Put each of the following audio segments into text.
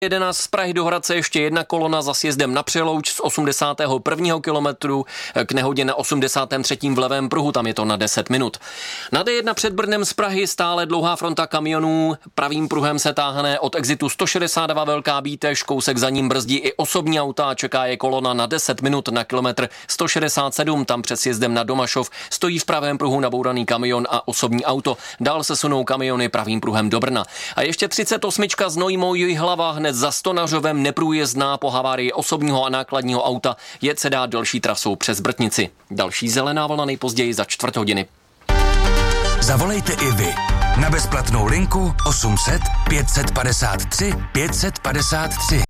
11 z Prahy do Hradce ještě jedna kolona za sjezdem na Přelouč z 81. kilometru k nehodě na 83. v levém pruhu, tam je to na 10 minut. Na D1 před Brnem z Prahy stále dlouhá fronta kamionů, pravým pruhem se táhne od exitu 162 Velká Bítež, kousek za ním brzdí i osobní auta, čeká je kolona na 10 minut na kilometr 167, tam před sjezdem na Domašov stojí v pravém pruhu nabouraný kamion a osobní auto. Dál se sunou kamiony pravým pruhem do Brna. A ještě 38 Znojmo Jihlava hned za Stonařovem neprůjezdná po havárii osobního a nákladního auta, jet se dá další trasou přes Brtnici. Další zelená vlna nejpozději za 4 hodiny. Zavolejte i vy na bezplatnou linku 800 553 553.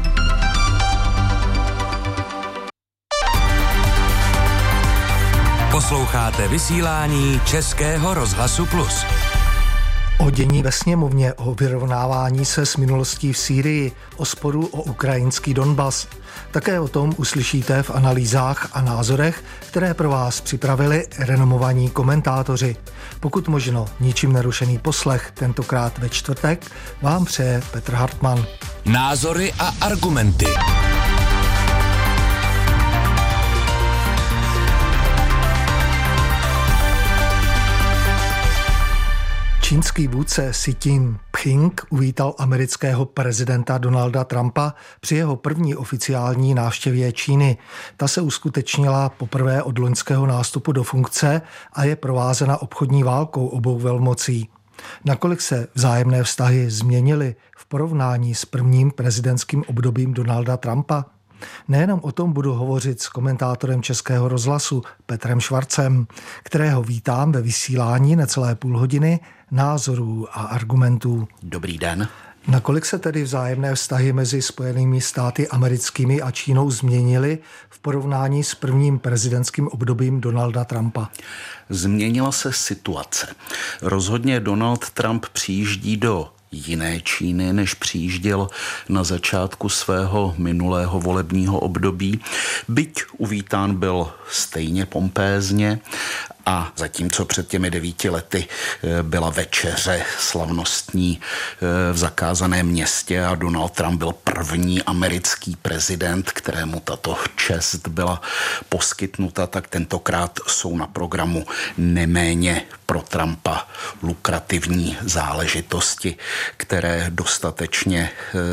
Posloucháte vysílání Českého rozhlasu Plus. O dění ve sněmovně, o vyrovnávání se s minulostí v Sýrii, o sporu o ukrajinský Donbas. Také o tom uslyšíte v analýzách a názorech, které pro vás připravili renomovaní komentátoři. Pokud možno ničím nerušený poslech, tentokrát ve čtvrtek, vám přeje Petr Hartmann. Názory a argumenty. Čínský vůdce Xi Jinping uvítal amerického prezidenta Donalda Trumpa při jeho první oficiální návštěvě Číny. Ta se uskutečnila poprvé od loňského nástupu do funkce a je provázena obchodní válkou obou velmocí. Nakolik se vzájemné vztahy změnily v porovnání s prvním prezidentským obdobím Donalda Trumpa? Nejenom o tom budu hovořit s komentátorem Českého rozhlasu Petrem Švarcem, kterého vítám ve vysílání necelé půl hodiny názorů a argumentů. Dobrý den. Nakolik se tedy vzájemné vztahy mezi Spojenými státy americkými a Čínou změnily v porovnání s prvním prezidentským obdobím Donalda Trumpa? Změnila se situace. Rozhodně Donald Trump přijíždí do jiné Číny, než přijížděl na začátku svého minulého volebního období. Byť uvítán byl stejně pompézně a zatímco před těmi 9 lety byla večeře slavnostní v zakázaném městě a Donald Trump byl první americký prezident, kterému tato čest byla poskytnuta, tak tentokrát jsou na programu neméně pro Trumpa lukrativní záležitosti, které dostatečně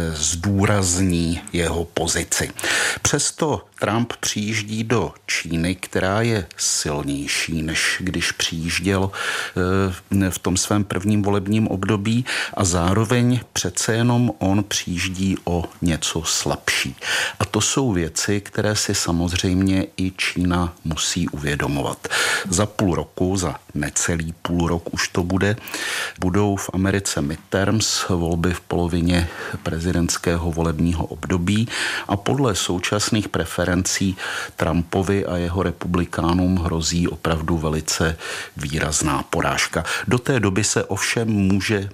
zdůrazní jeho pozici. Přesto Trump přijíždí do Číny, která je silnější, než když přijížděl v tom svém prvním volebním období a zároveň přece jenom on přijíždí o něco slabší. A to jsou věci, které si samozřejmě i Čína musí uvědomovat. Za půl roku, za necelý půl rok už to budou v Americe midterms, volby v polovině prezidentského volebního období a podle současných preferencí Trumpovi a jeho republikánům hrozí opravdu velice výrazná porážka. Do té doby se ovšem může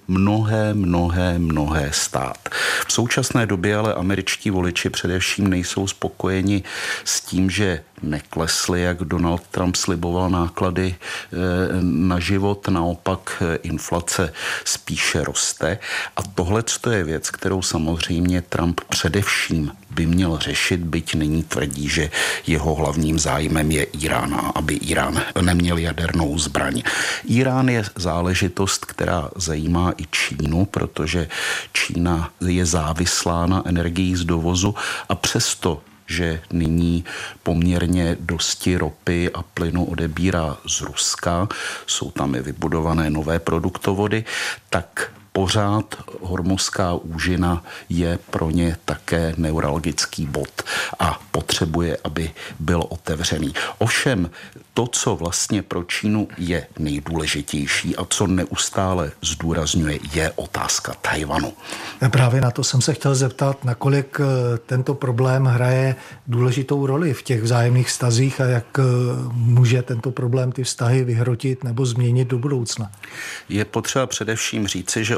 mnohé stát. V současné době ale američtí voliči především nejsou spokojeni s tím, že neklesly, jak Donald Trump sliboval, náklady na život, naopak inflace spíše roste a tohle je věc, kterou samozřejmě Trump především by měl řešit, byť nyní tvrdí, že jeho hlavním zájmem je Irán a aby Irán neměl jadernou zbraň. Irán je záležitost, která zajímá i Čínu, protože Čína je závislá na energii z dovozu a přesto, že nyní poměrně dosti ropy a plynu odebírá z Ruska, jsou tam i vybudované nové produktovody, tak pořád Hormuzská úžina je pro ně také neuralgický bod a potřebuje, aby byl otevřený. Ovšem, to, co vlastně pro Čínu je nejdůležitější a co neustále zdůrazňuje, je otázka Tchaj-wanu. Právě na to jsem se chtěl zeptat, nakolik tento problém hraje důležitou roli v těch vzájemných vztazích a jak může tento problém ty vztahy vyhrotit nebo změnit do budoucna. Je potřeba především říci, že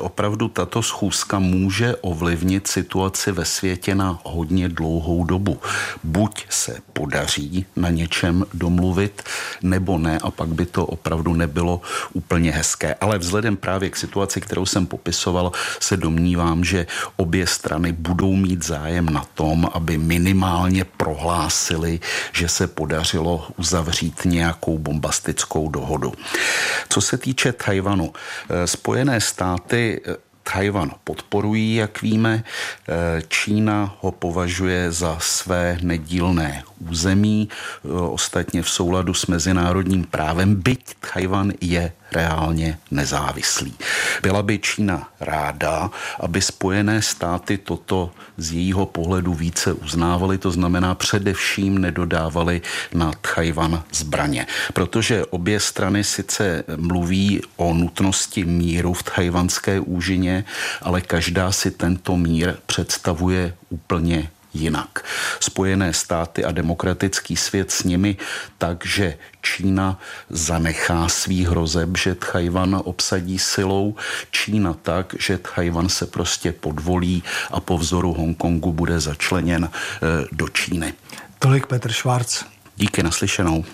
opravdu tato schůzka může ovlivnit situaci ve světě na hodně dlouhou dobu. Buď se podaří na něčem domluvit, nebo ne, a pak by to opravdu nebylo úplně hezké. Ale vzhledem právě k situaci, kterou jsem popisoval, se domnívám, že obě strany budou mít zájem na tom, aby minimálně prohlásili, že se podařilo uzavřít nějakou bombastickou dohodu. Co se týče Tchaj-wanu, Spojené státy Tchaj-wan podporují, jak víme. Čína ho považuje za své nedílné území, ostatně v souladu s mezinárodním právem, byť Tchaj-wan je reálně nezávislý. Byla by Čína ráda, aby Spojené státy toto z jejího pohledu více uznávaly, to znamená především nedodávali na Tchaj-wan zbraně. Protože obě strany sice mluví o nutnosti míru v tchajwanské úžině, ale každá si tento mír představuje úplně jinak. Spojené státy a demokratický svět s nimi, takže Čína zanechá svých hrozeb, že Tchaj-wan obsadí silou, Čína tak, že Tchaj-wan se prostě podvolí a po vzoru Hongkongu bude začleněn do Číny. Tolik Petr Švarc. Díky, naslyšenou.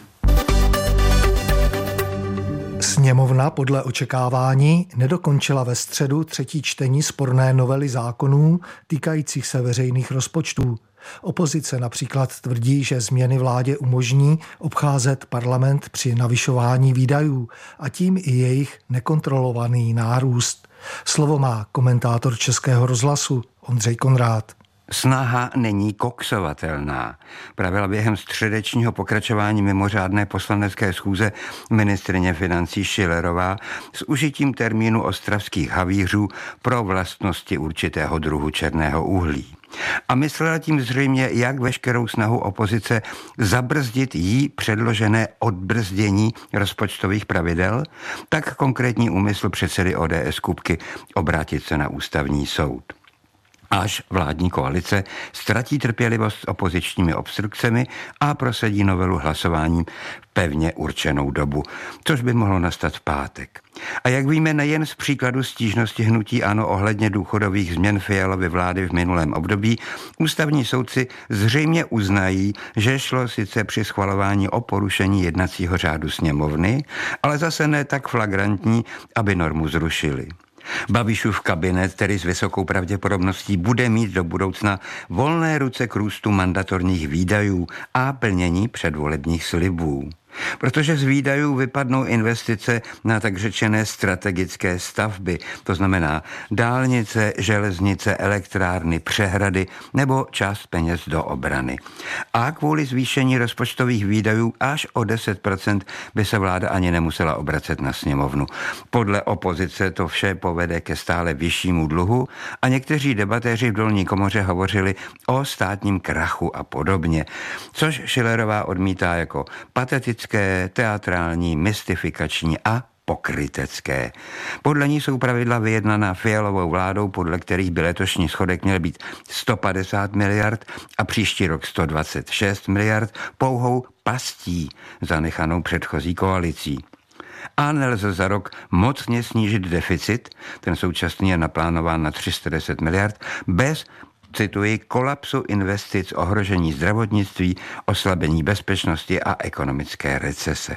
Sněmovna podle očekávání nedokončila ve středu třetí čtení sporné novely zákonů týkajících se veřejných rozpočtů. Opozice například tvrdí, že změny vládě umožní obcházet parlament při navyšování výdajů a tím i jejich nekontrolovaný nárůst. Slovo má komentátor Českého rozhlasu Ondřej Konrád. Snaha není koksovatelná, pravila během středečního pokračování mimořádné poslanecké schůze ministryně financí Schillerová s užitím termínu ostravských havířů pro vlastnosti určitého druhu černého uhlí. A myslela tím zřejmě jak veškerou snahu opozice zabrzdit jí předložené odbrzdění rozpočtových pravidel, tak konkrétní úmysl předsedy ODS Kupky obrátit se na ústavní soud. Až vládní koalice ztratí trpělivost s opozičními obstrukcemi a prosadí novelu hlasováním pevně určenou dobu, což by mohlo nastat v pátek. A jak víme nejen z příkladu stížnosti hnutí ANO ohledně důchodových změn Fialovy vlády v minulém období, ústavní soudci zřejmě uznají, že šlo sice při schvalování o porušení jednacího řádu sněmovny, ale zase ne tak flagrantní, aby normu zrušili. Babišův kabinet, tedy s vysokou pravděpodobností, bude mít do budoucna volné ruce k růstu mandatorních výdajů a plnění předvolebních slibů. Protože z výdajů vypadnou investice na tak řečené strategické stavby, to znamená dálnice, železnice, elektrárny, přehrady nebo část peněz do obrany. A kvůli zvýšení rozpočtových výdajů až o 10% by se vláda ani nemusela obracet na sněmovnu. Podle opozice to vše povede ke stále vyššímu dluhu a někteří debatéři v dolní komoře hovořili o státním krachu a podobně, což Schillerová odmítá jako patetické, teatrální, mystifikační a pokrytecké. Podle ní jsou pravidla vyjednaná Fialovou vládou, podle kterých by letošní schodek měl být 150 miliard a příští rok 126 miliard, pouhou pastí zanechanou předchozí koalicí. A nelze za rok mocně snížit deficit, ten současný je naplánován na 310 miliard, bez, cituji, kolapsu investic, ohrožení zdravotnictví, oslabení bezpečnosti a ekonomické recese.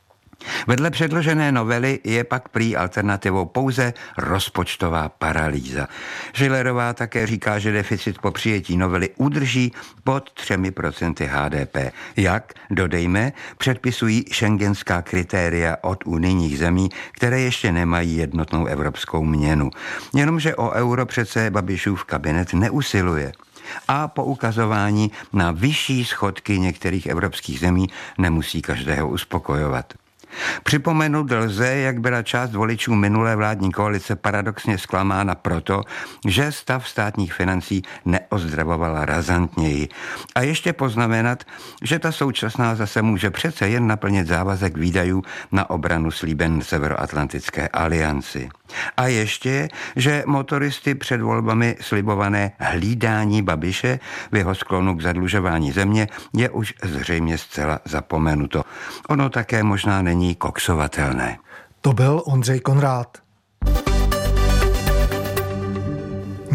Vedle předložené novely je pak prý alternativou pouze rozpočtová paralýza. Schillerová také říká, že deficit po přijetí novely udrží pod 3% HDP. Jak, dodejme, předpisují schengenská kritéria od unijních zemí, které ještě nemají jednotnou evropskou měnu. Jenomže o euro přece Babišův kabinet neusiluje. A poukazování na vyšší schodky některých evropských zemí nemusí každého uspokojovat. Připomenout lze, jak byla část voličů minulé vládní koalice paradoxně zklamána proto, že stav státních financí neozdravovala razantněji. A ještě poznamenat, že ta současná zase může přece jen naplnit závazek výdajů na obranu slíben Severoatlantické alianci. A ještě, že motoristy před volbami slibované hlídání Babiše v jeho sklonu k zadlužování země je už zřejmě zcela zapomenuto. Ono také možná není koksovatelné. To byl Ondřej Konrád.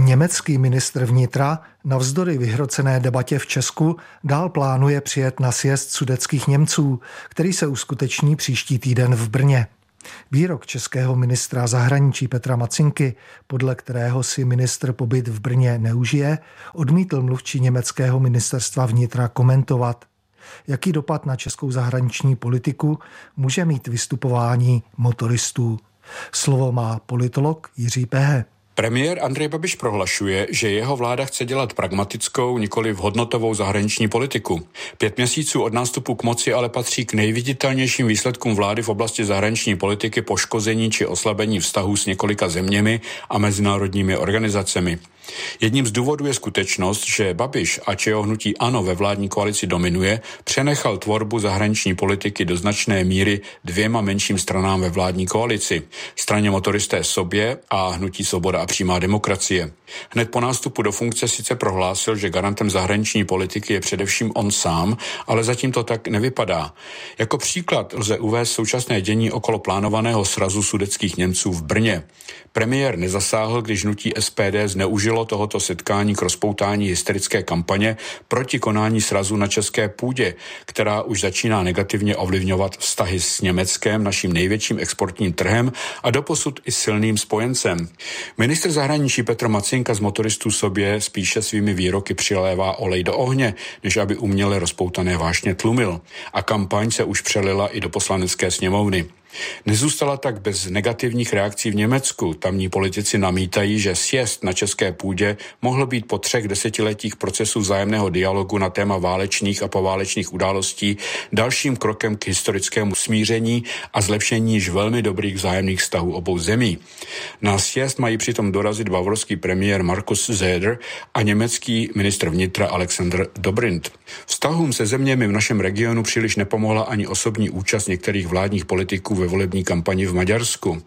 Německý ministr vnitra navzdory vyhrocené debatě v Česku dál plánuje přijet na sjezd sudetských Němců, který se uskuteční příští týden v Brně. Výrok českého ministra zahraničí Petra Macinky, podle kterého si ministr pobyt v Brně neužije, odmítl mluvčí německého ministerstva vnitra komentovat. Jaký dopad na českou zahraniční politiku může mít vystupování motoristů? Slovo má politolog Jiří Pehe. Premiér Andrej Babiš prohlašuje, že jeho vláda chce dělat pragmatickou, nikoliv hodnotovou zahraniční politiku. 5 měsíců od nástupu k moci ale patří k nejviditelnějším výsledkům vlády v oblasti zahraniční politiky poškození či oslabení vztahů s několika zeměmi a mezinárodními organizacemi. Jedním z důvodů je skutečnost, že Babiš, ač jeho hnutí ANO ve vládní koalici dominuje, přenechal tvorbu zahraniční politiky do značné míry 2 menším stranám ve vládní koalici. Straně Motoristé sobě a hnutí Svoboda a přímá demokracie. Hned po nástupu do funkce sice prohlásil, že garantem zahraniční politiky je především on sám, ale zatím to tak nevypadá. Jako příklad lze uvést současné dění okolo plánovaného srazu sudetských Němců v Brně. Premiér nezasáhl, když hnutí SPD zneužilo tohoto setkání k rozpoutání hysterické kampaně proti konání srazu na české půdě, která už začíná negativně ovlivňovat vztahy s Německem, naším největším exportním trhem a doposud i silným spojencem. Ministr zahraničí Petr Macinka z Motoristů sobě spíše svými výroky přilévá olej do ohně, než aby uměle rozpoutané vášně tlumil. A kampaň se už přelila i do Poslanecké sněmovny. Nezůstala tak bez negativních reakcí v Německu. Tamní politici namítají, že sjezd na české půdě mohl být po 3 desetiletích procesu vzájemného dialogu na téma válečných a poválečných událostí dalším krokem k historickému smíření a zlepšení již velmi dobrých vzájemných vztahů obou zemí. Na sjezd mají přitom dorazit bavorský premiér Markus Söder a německý ministr vnitra Alexander Dobrindt. Vztahům se zeměmi v našem regionu příliš nepomohla ani osobní účast některých vládních politiků ve volební kampani v Maďarsku.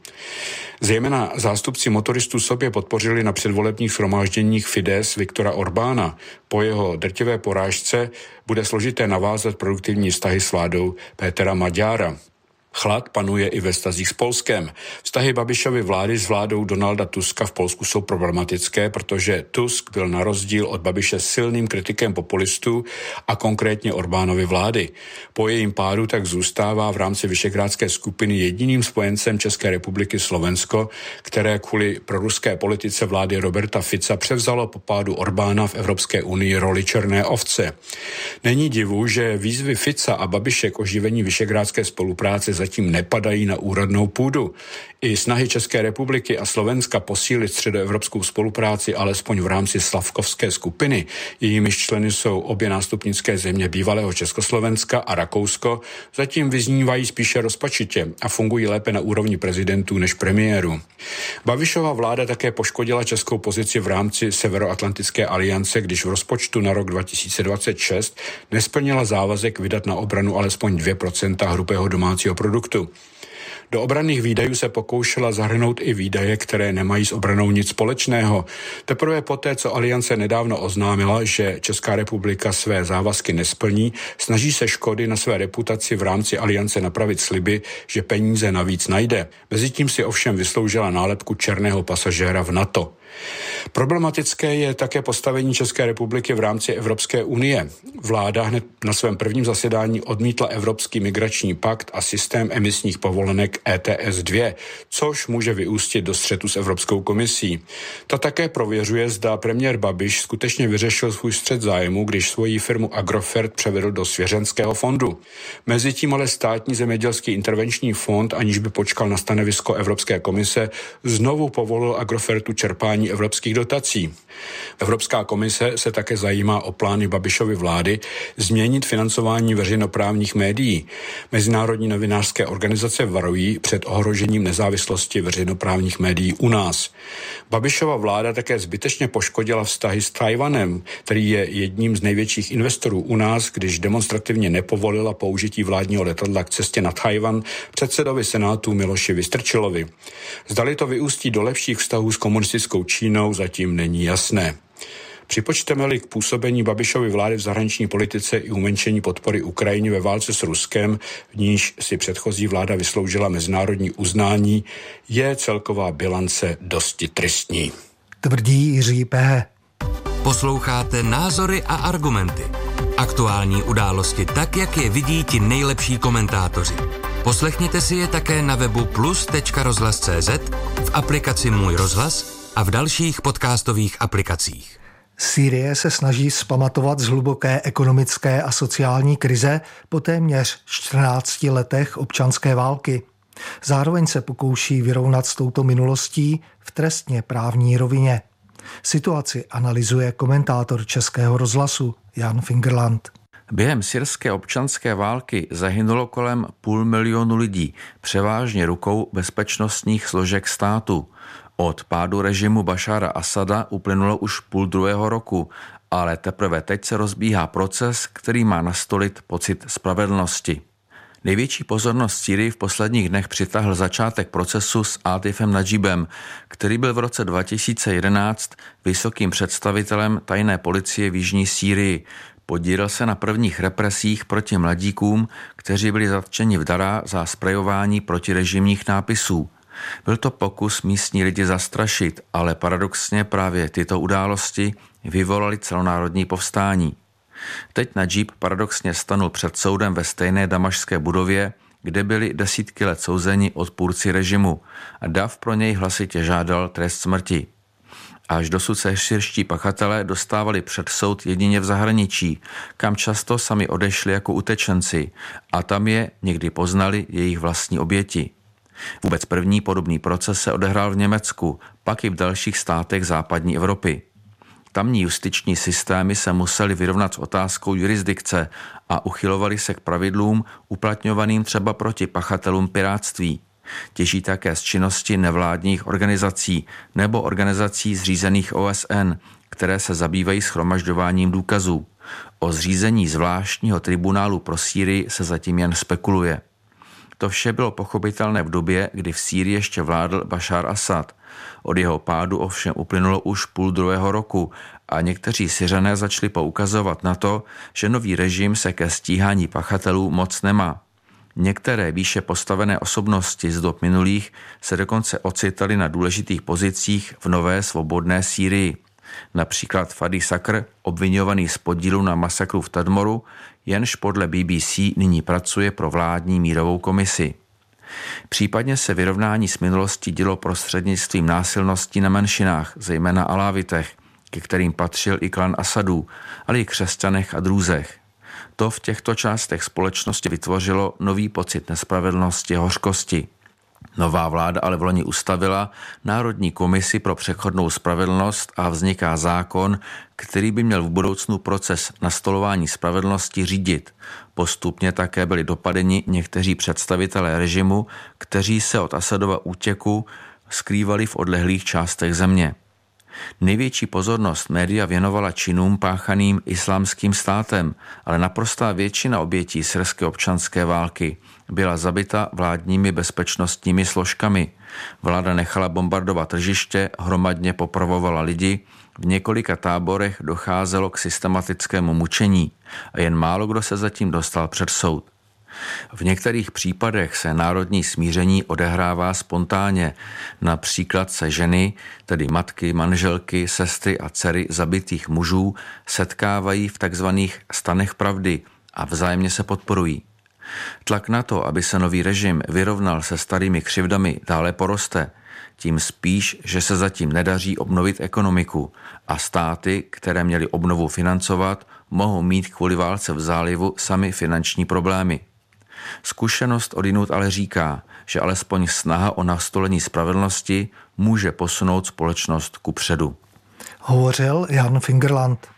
Zejména zástupci Motoristů sobě podpořili na předvolebních shromážděních Fidesz Viktora Orbána. Po jeho drtivé porážce bude složité navázat produktivní vztahy s vládou Pétera Maďára. Chlad panuje i ve vztazích s Polskem. Vztahy Babišovy vlády s vládou Donalda Tuska v Polsku jsou problematické, protože Tusk byl na rozdíl od Babiše silným kritikem populistů a konkrétně Orbánovy vlády. Po jejím pádu tak zůstává v rámci visegrádské skupiny jediným spojencem České republiky Slovensko, které kvůli proruské politice vlády Roberta Fica převzalo po pádu Orbána v Evropské unii roli černé ovce. Není divu, že výzvy Fica a Babiše k oživení visegrádské spolupráce zatím nepadají na úrodnou půdu. I snahy České republiky a Slovenska posílit středoevropskou spolupráci alespoň v rámci Slavkovské skupiny, jejímiž členy jsou obě nástupnické země bývalého Československa a Rakousko, zatím vyznívají spíše rozpačitě a fungují lépe na úrovni prezidentů než premiérů. Babišova vláda také poškodila českou pozici v rámci Severoatlantické aliance, když v rozpočtu na rok 2026 nesplnila závazek vydat na obranu alespoň 2% hrubého domácího produktu. Do obranných výdajů se pokoušela zahrnout i výdaje, které nemají s obranou nic společného. Teprve poté, co Aliance nedávno oznámila, že Česká republika své závazky nesplní, snaží se škody na své reputaci v rámci Aliance napravit sliby, že peníze navíc najde. Mezitím si ovšem vysloužila nálepku černého pasažéra v NATO. Problematické je také postavení České republiky v rámci Evropské unie. Vláda hned na svém prvním zasedání odmítla Evropský migrační pakt a systém emisních povolenek ETS 2, což může vyústit do střetu s Evropskou komisí. Ta také prověřuje, zda premiér Babiš skutečně vyřešil svůj střet zájmu, když svoji firmu Agrofert převedl do svěřenského fondu. Mezitím ale státní zemědělský intervenční fond, aniž by počkal na stanovisko Evropské komise, znovu povolil Agrofertu čerpání evropských dotací. Evropská komise se také zajímá o plány Babišovy vlády změnit financování veřejnoprávních médií. Mezinárodní novinářské organizace varují před ohrožením nezávislosti veřejnoprávních médií u nás. Babišova vláda také zbytečně poškodila vztahy s Tchaj-wanem, který je jedním z největších investorů u nás, když demonstrativně nepovolila použití vládního letadla k cestě na Tchaj-wan předsedovi Senátu Miloši Vystrčilovi. Zdali to vyústí do lepších vztahů s komunistickou Čínou, zatím není jasné. Připočteme-li k působení Babišovy vlády v zahraniční politice i umenšení podpory Ukrajině ve válce s Ruskem, v níž si předchozí vláda vysloužila mezinárodní uznání, je celková bilance dosti tristní. tvrdí Jiří Pehe. Posloucháte Názory a argumenty. Aktuální události tak, jak je vidí ti nejlepší komentátoři. Poslechněte si je také na webu plus.rozhlas.cz, v aplikaci Můj rozhlas a v dalších podcastových aplikacích. Sýrie se snaží vzpamatovat z hluboké ekonomické a sociální krize po téměř 14 letech občanské války. Zároveň se pokouší vyrovnat s touto minulostí v trestně právní rovině. Situaci analyzuje komentátor Českého rozhlasu Jan Fingerland. Během syrské občanské války zahynulo kolem 500 000 lidí, převážně rukou bezpečnostních složek státu. Od pádu režimu Bašára Asada uplynulo už 1,5 roku, ale teprve teď se rozbíhá proces, který má nastolit pocit spravedlnosti. Největší pozornost Sýrii v posledních dnech přitahl začátek procesu s Átifem Nadžíbem, který byl v roce 2011 vysokým představitelem tajné policie v jižní Sýrii. Podílel se na prvních represích proti mladíkům, kteří byli zatčeni v Dará za sprejování protirežimních nápisů. Byl to pokus místní lidi zastrašit, ale paradoxně právě tyto události vyvolaly celonárodní povstání. Teď Nadžíb paradoxně stanul před soudem ve stejné damašské budově, kde byli desítky let souzeni odpůrci režimu a dav pro něj hlasitě žádal trest smrti. Až dosud se syrští pachatelé dostávali před soud jedině v zahraničí, kam často sami odešli jako utečenci a tam je někdy poznali jejich vlastní oběti. Vůbec první podobný proces se odehrál v Německu, pak i v dalších státech západní Evropy. Tamní justiční systémy se museli vyrovnat s otázkou jurisdikce a uchylovali se k pravidlům uplatňovaným třeba proti pachatelům pirátství. Těží také z činnosti nevládních organizací nebo organizací zřízených OSN, které se zabývají shromažďováním důkazů. O zřízení zvláštního tribunálu pro Sýrii se zatím jen spekuluje. To vše bylo pochopitelné v době, kdy v Sýrii ještě vládl Bašár Asad. Od jeho pádu ovšem uplynulo už 1,5 roku a někteří Syřané začali poukazovat na to, že nový režim se ke stíhání pachatelů moc nemá. Některé výše postavené osobnosti z dob minulých se dokonce ocitaly na důležitých pozicích v nové svobodné Sýrii. Například Fadi Sakr, obviňovaný z podílu na masakru v Tadmoru, jenž podle BBC nyní pracuje pro vládní mírovou komisi. Případně se vyrovnání s minulostí dělo prostřednictvím násilností na menšinách, zejména alávitech, ke kterým patřil i klan Asadů, ale i křesťanech a drůzech. To v těchto částech společnosti vytvořilo nový pocit nespravedlnosti a hořkosti. Nová vláda ale vloni ustavila Národní komisi pro přechodnou spravedlnost a vzniká zákon, který by měl v budoucnu proces nastolování spravedlnosti řídit. Postupně také byli dopadeni někteří představitelé režimu, kteří se od Asadova útěku skrývali v odlehlých částech země. Největší pozornost média věnovala činům páchaným Islámským státem, ale naprostá většina obětí syrské občanské války byla zabita vládními bezpečnostními složkami. Vláda nechala bombardovat tržiště, hromadně popravovala lidi, v několika táborech docházelo k systematickému mučení a jen málo kdo se zatím dostal před soud. V některých případech se národní smíření odehrává spontánně, například se ženy, tedy matky, manželky, sestry a dcery zabitých mužů, setkávají v takzvaných stanech pravdy a vzájemně se podporují. Tlak na to, aby se nový režim vyrovnal se starými křivdami, dále poroste, tím spíš, že se zatím nedaří obnovit ekonomiku a státy, které měly obnovu financovat, mohou mít kvůli válce v zálivu sami finanční problémy. Zkušenost odjinud ale říká, že alespoň snaha o nastolení spravedlnosti může posunout společnost kupředu. Hovořil Jan Fingerland.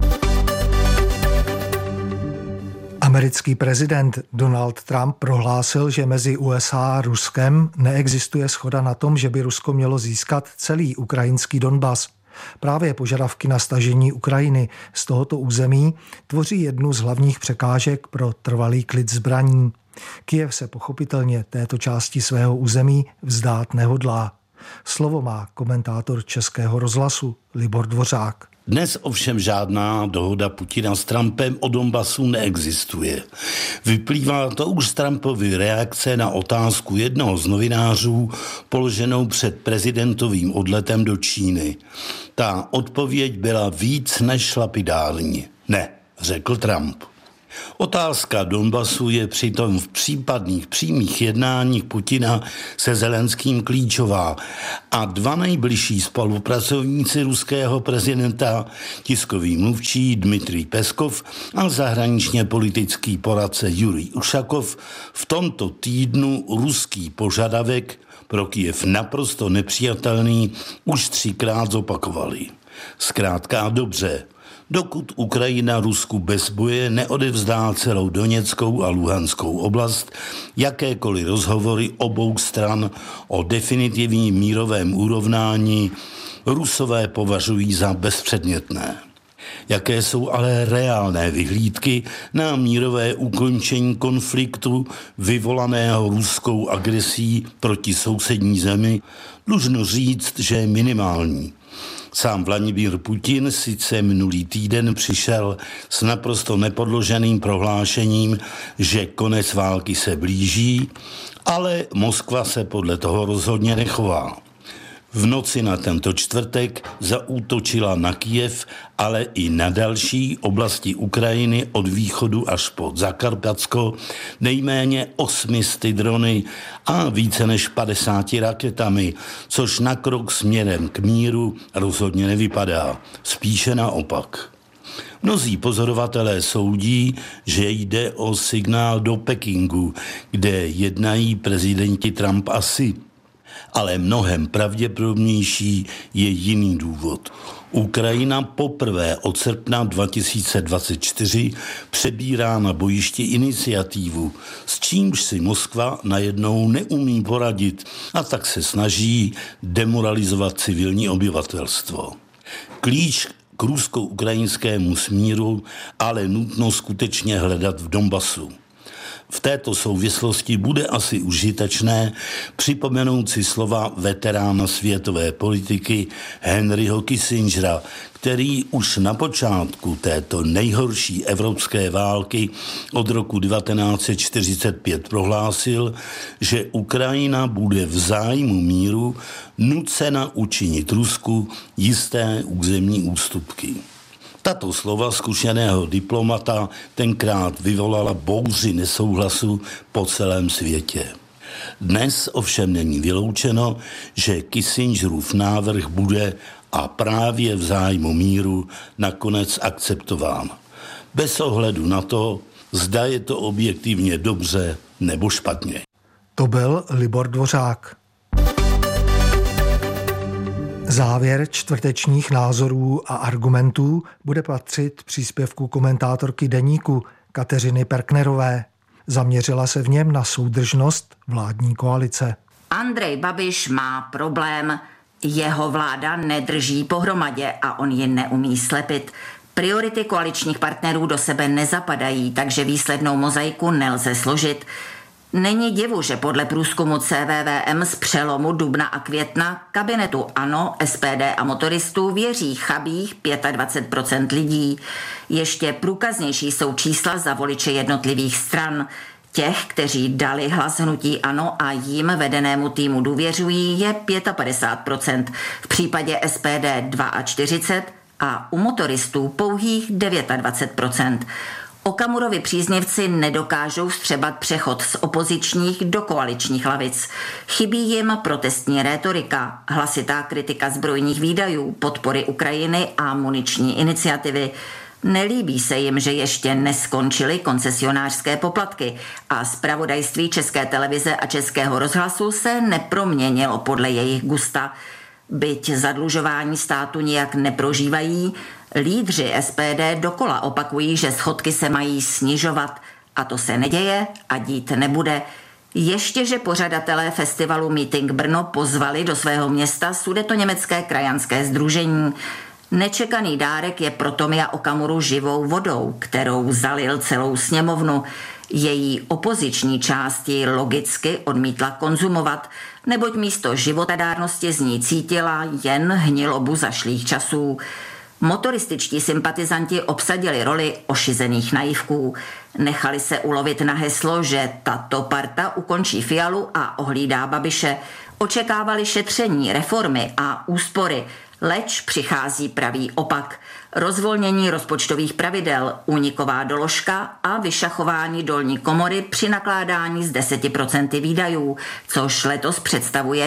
Americký prezident Donald Trump prohlásil, že mezi USA a Ruskem neexistuje shoda na tom, že by Rusko mělo získat celý ukrajinský Donbas. Právě požadavky na stažení Ukrajiny z tohoto území tvoří jednu z hlavních překážek pro trvalý klid zbraní. Kyjev se pochopitelně této části svého území vzdát nehodlá. Slovo má komentátor Českého rozhlasu Libor Dvořák. Dnes ovšem žádná dohoda Putina s Trumpem o Donbasu neexistuje. Vyplývá to už z Trumpovy reakce na otázku jednoho z novinářů položenou před prezidentovým odletem do Číny. Ta odpověď byla víc než lapidární. Ne, řekl Trump. Otázka Donbasu je přitom v případných přímých jednáních Putina se Zelenským klíčová a dva nejbližší spolupracovníci ruského prezidenta, tiskový mluvčí Dmitrij Peskov a zahraničně politický poradce Jurij Ušakov, v tomto týdnu ruský požadavek, pro Kyjev naprosto nepřijatelný, už 3krát zopakovali. Zkrátka a dobře. Dokud Ukrajina Rusku bez boje neodevzdá celou Doněckou a Luhanskou oblast, jakékoliv rozhovory obou stran o definitivním mírovém urovnání Rusové považují za bezpředmětné. Jaké jsou ale reálné vyhlídky na mírové ukončení konfliktu vyvolaného ruskou agresí proti sousední zemi, dlužno říct, že je minimální. Sám Vladimír Putin sice minulý týden přišel s naprosto nepodloženým prohlášením, že konec války se blíží, ale Moskva se podle toho rozhodně nechová. V noci na tento čtvrtek zaútočila na Kyjev, ale i na další oblasti Ukrajiny od východu až po Zakarpatsko nejméně 800 drony a více než 50 raketami, což na krok směrem k míru rozhodně nevypadá, spíše naopak. Mnozí pozorovatelé soudí, že jde o signál do Pekingu, kde jednají prezidenti Trump a Xi. Ale mnohem pravděpodobnější je jiný důvod. Ukrajina poprvé od srpna 2024 přebírá na bojišti iniciativu, s čímž si Moskva najednou neumí poradit a tak se snaží demoralizovat civilní obyvatelstvo. Klíč k rusko-ukrajinskému smíru ale nutno skutečně hledat v Donbasu. V této souvislosti bude asi užitečné připomenout si slova veterána světové politiky Henryho Kissingera, který už na počátku této nejhorší evropské války od roku 1945 prohlásil, že Ukrajina bude v zájmu míru nucena učinit Rusku jisté územní ústupky. Tato slova zkušeného diplomata tenkrát vyvolala bouři nesouhlasu po celém světě. Dnes ovšem není vyloučeno, že Kissingerův návrh bude a právě v zájmu míru nakonec akceptován. Bez ohledu na to, zda je to objektivně dobře nebo špatně. To byl Libor Dvořák. Závěr čtvrtečních názorů a argumentů bude patřit příspěvku komentátorky Deníku Kateřiny Perknerové. Zaměřila se v něm na soudržnost vládní koalice. Andrej Babiš má problém. Jeho vláda nedrží pohromadě a on ji neumí slepit. Priority koaličních partnerů do sebe nezapadají, takže výslednou mozaiku nelze složit. Není divu, že podle průzkumu CVVM z přelomu dubna a května kabinetu ANO, SPD a motoristů věří chabých 25% lidí. Ještě průkaznější jsou čísla za voliče jednotlivých stran. Těch, kteří dali hlas hnutí ANO a jím vedenému týmu důvěřují, je 55%, v případě SPD 42% a u motoristů pouhých 29%. Okamurovi příznivci nedokážou vstřebat přechod z opozičních do koaličních lavic. Chybí jim protestní rétorika, hlasitá kritika zbrojních výdajů, podpory Ukrajiny a muniční iniciativy. Nelíbí se jim, že ještě neskončily koncesionářské poplatky a zpravodajství České televize a Českého rozhlasu se neproměnilo podle jejich gusta. Byť zadlužování státu nijak neprožívají, lídři SPD dokola opakují, že schodky se mají snižovat a to se neděje a dít nebude. Ještě, že pořadatelé festivalu Meeting Brno pozvali do svého města sudetoněmecké krajanské sdružení. Nečekaný dárek je pro Tomia Okamuru živou vodou, kterou zalil celou sněmovnu. Její opoziční části logicky odmítla konzumovat, neboť místo životadárnosti z ní cítila jen hnilobu zašlých časů. Motorističtí sympatizanti obsadili roli ošizených naivků. Nechali se ulovit na heslo, že tato parta ukončí Fialu a ohlídá Babiše. Očekávali šetření, reformy a úspory, leč přichází pravý opak. Rozvolnění rozpočtových pravidel, úniková doložka a vyšachování dolní komory při nakládání z 10% výdajů, což letos představuje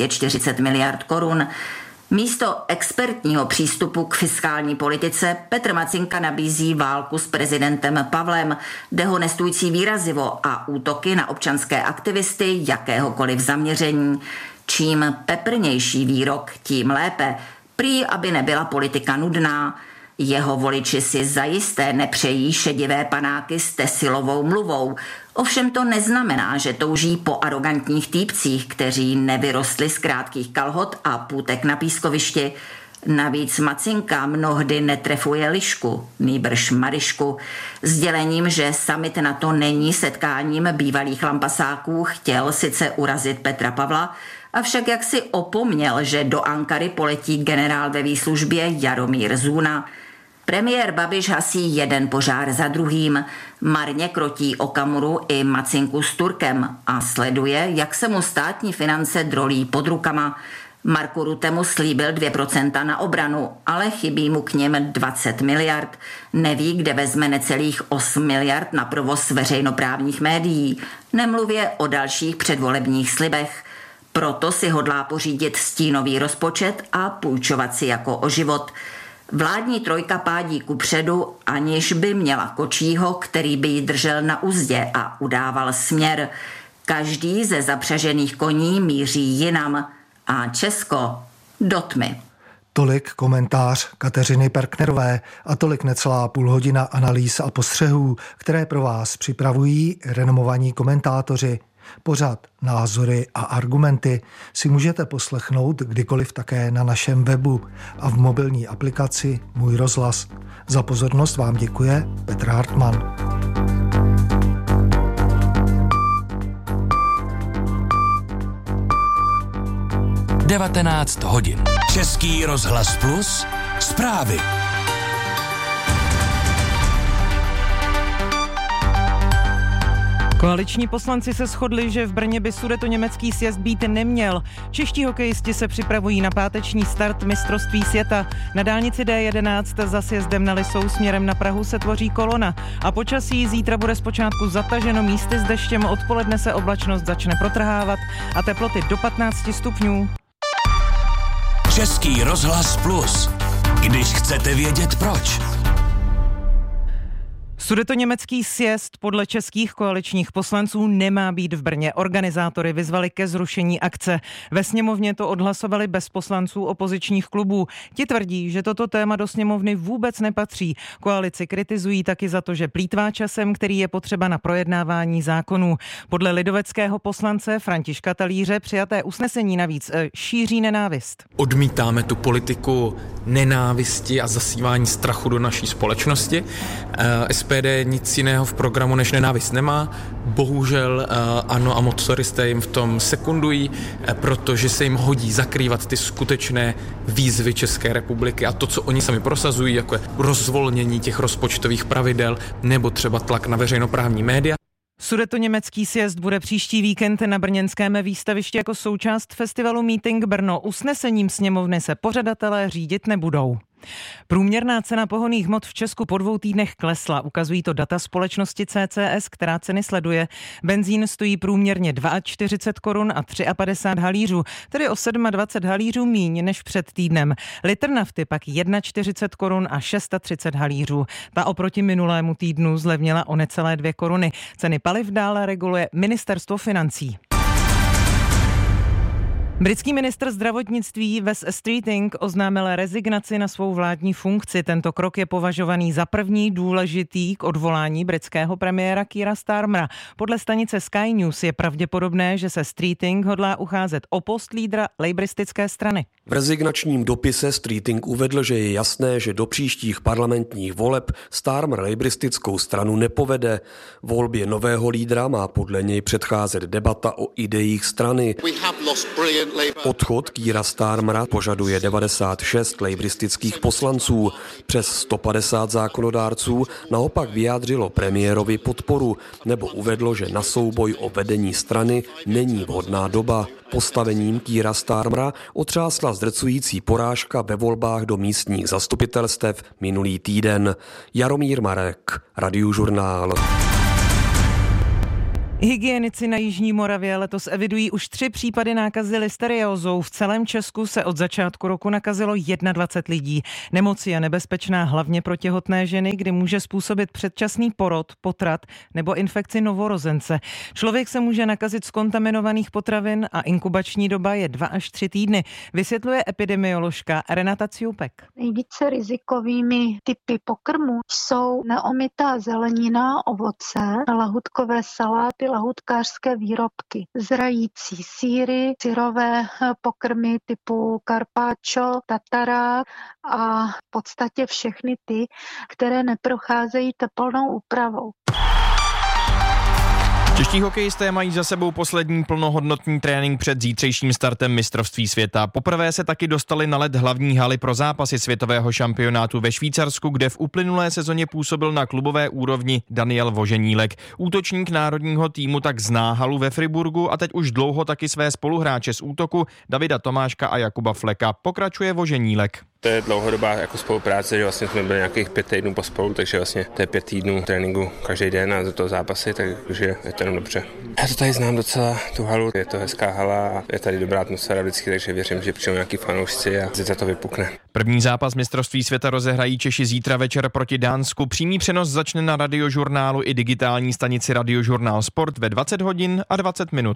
240 miliard korun. Místo expertního přístupu k fiskální politice Petr Macinka nabízí válku s prezidentem Pavlem, dehonestující výrazivo a útoky na občanské aktivisty jakéhokoliv zaměření. Čím peprnější výrok, tím lépe. Prý, aby nebyla politika nudná. Jeho voliči si zajisté nepřejí šedivé panáky s Tesilovou mluvou. Ovšem to neznamená, že touží po arrogantních týpcích, kteří nevyrostli z krátkých kalhot a půtek na pískovišti. Navíc Macinka mnohdy netrefuje lišku, nýbrž Marišku. Sdělením, že summit NATO není setkáním bývalých lampasáků, chtěl sice urazit Petra Pavla, avšak jak si opomněl, že do Ankary poletí generál ve výslužbě Jaromír Zůna. Premiér Babiš hasí jeden požár za druhým, marně krotí Okamuru i Macinku s Turkem a sleduje, jak se mu státní finance drolí pod rukama. Marku Rutemu slíbil 2% na obranu, ale chybí mu k něm 20 miliard. Neví, kde vezme necelých 8 miliard na provoz veřejnoprávních médií. Nemluvě o dalších předvolebních slibech. Proto si hodlá pořídit stínový rozpočet a půjčovat si jako o život. Vládní trojka pádí kupředu, aniž by měla kočího, který by ji držel na uzdě a udával směr. Každý ze zapřažených koní míří jinam a Česko do tmy. Tolik komentář Kateřiny Perknerové a tolik necelá půlhodina analýz a postřehů, které pro vás připravují renomovaní komentátoři. Pořad Názory a argumenty si můžete poslechnout kdykoliv také na našem webu a v mobilní aplikaci Můj rozhlas. Za pozornost vám děkuje Petr Hartmann. Devatenáct hodin. Český rozhlas Plus. Zprávy. Koaliční poslanci se shodli, že v Brně by sudetoněmecký sjezd být neměl. Čeští hokejisti se připravují na páteční start mistrovství světa. Na dálnici D11 za sjezdem na Lisou směrem na Prahu se tvoří kolona. A počasí zítra bude zpočátku zataženo místy s deštěm, odpoledne se oblačnost začne protrhávat a teploty do 15 stupňů. Český rozhlas Plus. Když chcete vědět proč. Sudetoněmecký sjezd podle českých koaličních poslanců nemá být v Brně. Organizátory vyzvali ke zrušení akce. Ve sněmovně to odhlasovali bez poslanců opozičních klubů. Ti tvrdí, že toto téma do sněmovny vůbec nepatří. Koalici kritizují taky za to, že plýtvá časem, který je potřeba na projednávání zákonů. Podle lidoveckého poslance Františka Talíře přijaté usnesení navíc šíří nenávist. Odmítáme tu politiku nenávisti a zasívání strachu do naší společnosti. SPD nic jiného v programu než nenávist nemá. Bohužel ANO a motoristé jim v tom sekundují, protože se jim hodí zakrývat ty skutečné výzvy České republiky a to, co oni sami prosazují, jako je rozvolnění těch rozpočtových pravidel nebo třeba tlak na veřejnoprávní média. Sudetoněmecký sjezd bude příští víkend na brněnském výstavišti jako součást festivalu Meeting Brno. Usnesením sněmovny se pořadatelé řídit nebudou. Průměrná cena pohonných hmot v Česku po 2 týdnech klesla. Ukazují to data společnosti CCS, která ceny sleduje. Benzín stojí průměrně 42 korun a 53 halířů, tedy o 27 halířů míň než před týdnem. Litr nafty pak 41 korun a 630 halířů. Ta oproti minulému týdnu zlevnila o necelé 2 koruny. Ceny paliv dále reguluje Ministerstvo financí. Britský ministr zdravotnictví Wes Streeting oznámil rezignaci na svou vládní funkci. Tento krok je považovaný za první důležitý k odvolání britského premiéra Keira Starmera. Podle stanice Sky News je pravděpodobné, že se Streeting hodlá ucházet o post lídra labouristické strany. V rezignačním dopise Streeting uvedl, že je jasné, že do příštích parlamentních voleb Starmer labouristickou stranu nepovede. Volbě nového lídra má podle něj předcházet debata o ideích strany. Odchod Keira Starmera požaduje 96 labouristických poslanců. Přes 150 zákonodárců naopak vyjádřilo premiérovi podporu nebo uvedlo, že na souboj o vedení strany není vhodná doba. Postavením Keira Starmera otřásla zdrcující porážka ve volbách do místních zastupitelstev minulý týden. Jaromír Marek, Radiožurnál. Hygienici na Jižní Moravě letos evidují už 3 případy nákazy listeriózou. V celém Česku se od začátku roku nakazilo 21 lidí. Nemoc je nebezpečná hlavně pro těhotné ženy, kdy může způsobit předčasný porod, potrat nebo infekci novorozence. Člověk se může nakazit z kontaminovaných potravin a inkubační doba je 2 až 3 týdny, vysvětluje epidemioložka Renata Ciupek. Nejvíce rizikovými typy pokrmu jsou neomytá zelenina, ovoce, lahutkové saláty, lahutkářské výrobky, zrající sýry, syrové pokrmy typu carpaccio, tatara a v podstatě všechny ty, které neprocházejí teplnou úpravou. Čeští hokejisté mají za sebou poslední plnohodnotný trénink před zítřejším startem mistrovství světa. Poprvé se taky dostali na led hlavní haly pro zápasy světového šampionátu ve Švýcarsku, kde v uplynulé sezóně působil na klubové úrovni Daniel Voženílek. Útočník národního týmu tak zná halu ve Friburgu a teď už dlouho taky své spoluhráče z útoku Davida Tomáška a Jakuba Fleka. Pokračuje Voženílek. To je dlouhodobá jako spolupráce, že vlastně jsme byli nějakých 5 týdnů pospolu, takže vlastně to je 5 týdnů tréninku každý den a do toho zápasy, takže je to jenom dobře. Já to tady znám docela, tu halu, je to hezká hala a je tady dobrá atmosféra vždycky, takže věřím, že přijdou nějaký fanoušci a za to vypukne. První zápas mistrovství světa rozehrají Češi zítra večer proti Dánsku. Přímý přenos začne na Radiožurnálu i digitální stanici Radiožurnál Sport ve 20 hodin a 20 minut.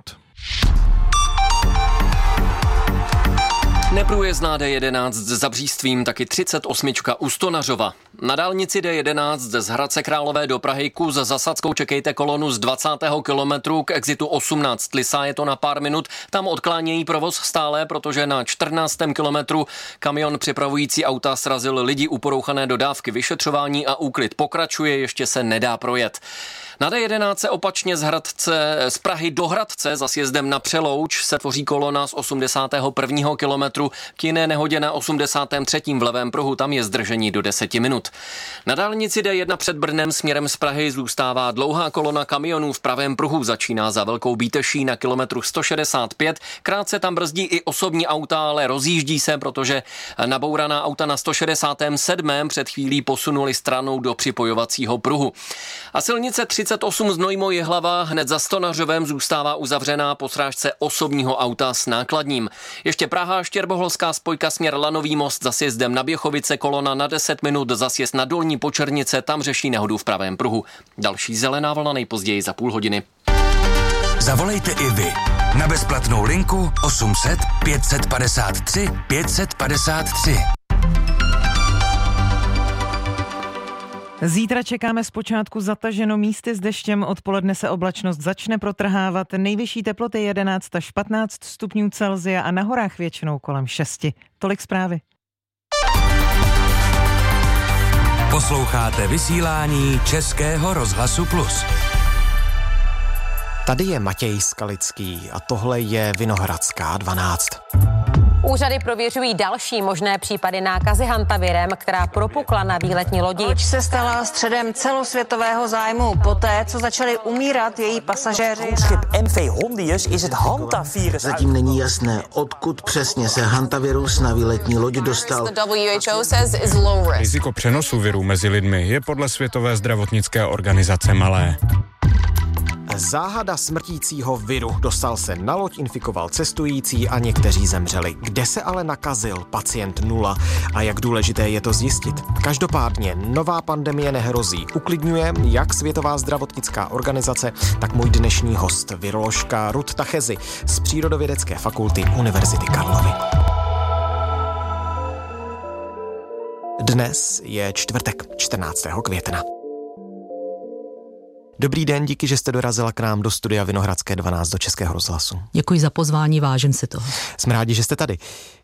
Neprůjezdná D11 s Zabřístvím, taky 38 u Stonařova. Na dálnici D11 z Hradce Králové do Prahy kus za Sadskou čekejte kolonu z 20. kilometru k exitu 18. Lisa, je to na pár minut. Tam odklánějí provoz stále, protože na 14. kilometru kamion přepravující auta srazil lidi u porouchané dodávky. Vyšetřování a úklid pokračuje, ještě se nedá projet. Na D11 opačně z Prahy do Hradce za sjezdem na Přelouč se tvoří kolona z 81. kilometru k jiné nehodě na 83. v levém pruhu, tam je zdržení do 10 minut. Na dálnici D1 před Brnem směrem z Prahy zůstává dlouhá kolona kamionů v pravém pruhu, začíná za Velkou Bíteší na kilometru 165, krátce tam brzdí i osobní auta, ale rozjíždí se, protože nabouraná auta na 167. před chvílí posunuli stranou do připojovacího pruhu. A silnice 38 Znojmo Jihlava hned za Stonařovem zůstává uzavřená po srážce osobního auta s nákladním. Ještě Praha, Štěrboholská spojka směr Lanový most za sjezdem na Běchovice, kolona na 10 minut za sjezd na Dolní Počernice, tam řeší nehodu v pravém pruhu. Další zelená vlna nejpozději za půl hodiny. Zavolejte i vy na bezplatnou linku 800 553 553. Zítra čekáme zpočátku zataženo místy s deštěm, odpoledne se oblačnost začne protrhávat, nejvyšší teploty 11 až 15 stupňů Celsia a na horách většinou kolem 6. Tolik zprávy. Posloucháte vysílání Českého rozhlasu Plus. Tady je Matěj Skalický a tohle je Vinohradská 12. Úřady prověřují další možné případy nákazy hantavirem, která propukla na výletní lodi. Loď se stala středem celosvětového zájmu poté, co začali umírat její pasažéři. MV Hondius is het hantavirus. Zatím není jasné, odkud přesně se hantavirus na výletní loď dostal. Riziko přenosu viru mezi lidmi je podle Světové zdravotnické organizace malé. Záhada smrtícího viru. Dostal se na loď, infikoval cestující a někteří zemřeli. Kde se ale nakazil pacient 0 a jak důležité je to zjistit? Každopádně nová pandemie nehrozí. Uklidňuje jak Světová zdravotnická organizace, tak můj dnešní host, viroložka Ruth Tachezi z Přírodovědecké fakulty Univerzity Karlovy. Dnes je čtvrtek, 14. května. Dobrý den, díky, že jste dorazila k nám do studia Vinohradské 12 do Českého rozhlasu. Děkuji za pozvání, vážím si toho. Jsme rádi, že jste tady.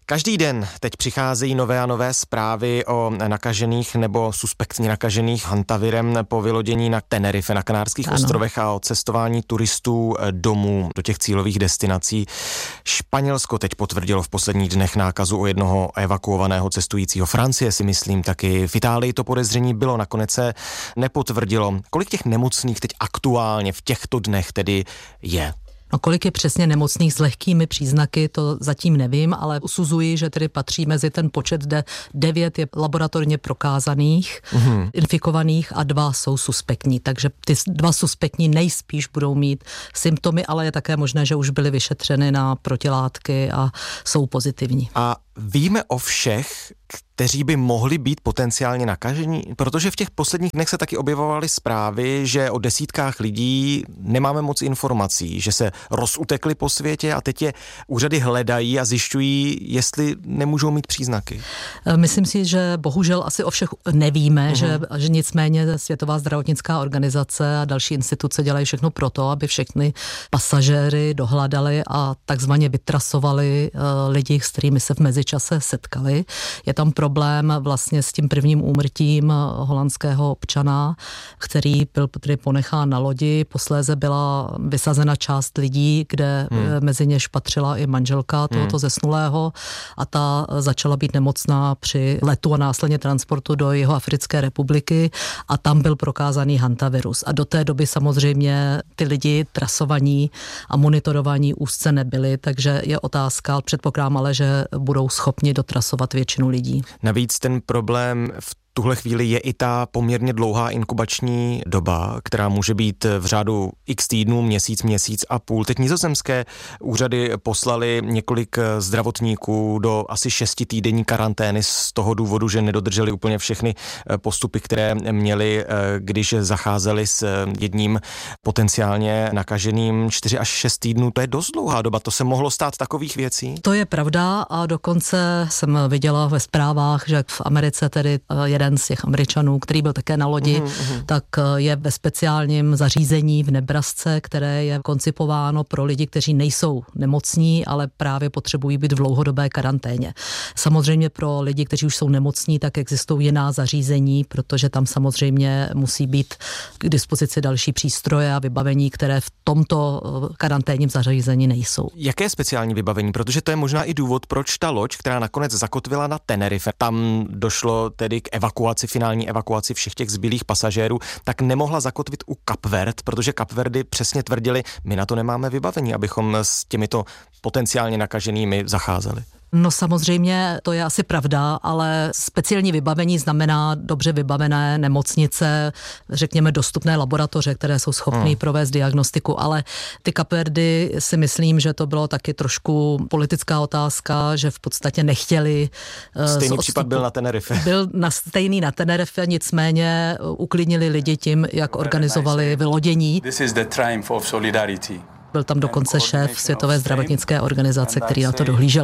Každý den teď přicházejí nové a nové zprávy o nakažených nebo suspektně nakažených hantavirem po vylodění na Tenerife, na Kanárských ostrovech a o cestování turistů domů do těch cílových destinací. Španělsko teď potvrdilo v posledních dnech nákazu o jednoho evakuovaného cestujícího. Francie si myslím taky. V Itálii to podezření bylo, nakonec se nepotvrdilo. Kolik těch nemocných teď aktuálně v těchto dnech tedy je? No, kolik je přesně nemocných s lehkými příznaky, to zatím nevím, ale usuzuji, že tedy patří mezi ten počet, kde 9 je laboratorně prokázaných, infikovaných a 2 jsou suspektní. Takže ty 2 suspektní nejspíš budou mít symptomy, ale je také možné, že už byly vyšetřeny na protilátky a jsou pozitivní. A víme o všech, kteří by mohli být potenciálně nakažení? Protože v těch posledních dnech se taky objevovaly zprávy, že o desítkách lidí nemáme moc informací, že se rozutekli po světě a teď je úřady hledají a zjišťují, jestli nemůžou mít příznaky. Myslím si, že bohužel asi o všech nevíme, že nicméně Světová zdravotnická organizace a další instituce dělají všechno proto, aby všechny pasažéry dohledali a takzvaně vytrasovali lidi, s kterými se v mezičase setkali. Je tam problém vlastně s tím prvním úmrtím holandského občana, který byl tedy ponechán na lodi. Posléze byla vysazena část lidí, kde mezi něž patřila i manželka tohoto zesnulého a ta začala být nemocná při letu a následně transportu do Jihoafrické republiky a tam byl prokázaný hantavirus. A do té doby samozřejmě ty lidi trasovaní a monitorovaní úzce nebyli, takže je otázka, předpokládám ale, že budou schopni dotrasovat většinu lidí. Navíc ten problém v tuhle chvíli je i ta poměrně dlouhá inkubační doba, která může být v řádu x týdnů, měsíc a půl. Teď nizozemské úřady poslali několik zdravotníků do asi 6týdenní karantény z toho důvodu, že nedodrželi úplně všechny postupy, které měli, když zacházeli s jedním potenciálně nakaženým. 4 až 6 týdnů, to je dost dlouhá doba, to se mohlo stát takových věcí? To je pravda a dokonce jsem viděla ve zprávách, že v Americe tedy jeden z těch Američanů, který byl také na lodi, tak je ve speciálním zařízení v Nebrasce, které je koncipováno pro lidi, kteří nejsou nemocní, ale právě potřebují být v dlouhodobé karanténě. Samozřejmě pro lidi, kteří už jsou nemocní, tak existují jiná zařízení, protože tam samozřejmě musí být k dispozici další přístroje a vybavení, které v tomto karanténním zařízení nejsou. Jaké speciální vybavení? Protože to je možná i důvod, proč ta loď, která nakonec zakotvila na Tenerife, tam došlo tedy k finální evakuaci všech těch zbylých pasažérů, tak nemohla zakotvit u Kapverd, protože Kapverdy přesně tvrdili, my na to nemáme vybavení, abychom s těmito potenciálně nakaženými zacházeli. No samozřejmě, to je asi pravda, ale speciální vybavení znamená dobře vybavené nemocnice, řekněme dostupné laboratoře, které jsou schopné provést diagnostiku, ale ty Kapverdy si myslím, že to bylo taky trošku politická otázka, že v podstatě nechtěli. Stejný případ byl na Tenerife. Byl stejný na Tenerife, nicméně uklidnili lidi tím, jak organizovali vylodění. This is the triumph of solidarity. Byl tam dokonce šéf Světové zdravotnické organizace, který na to dohlížel.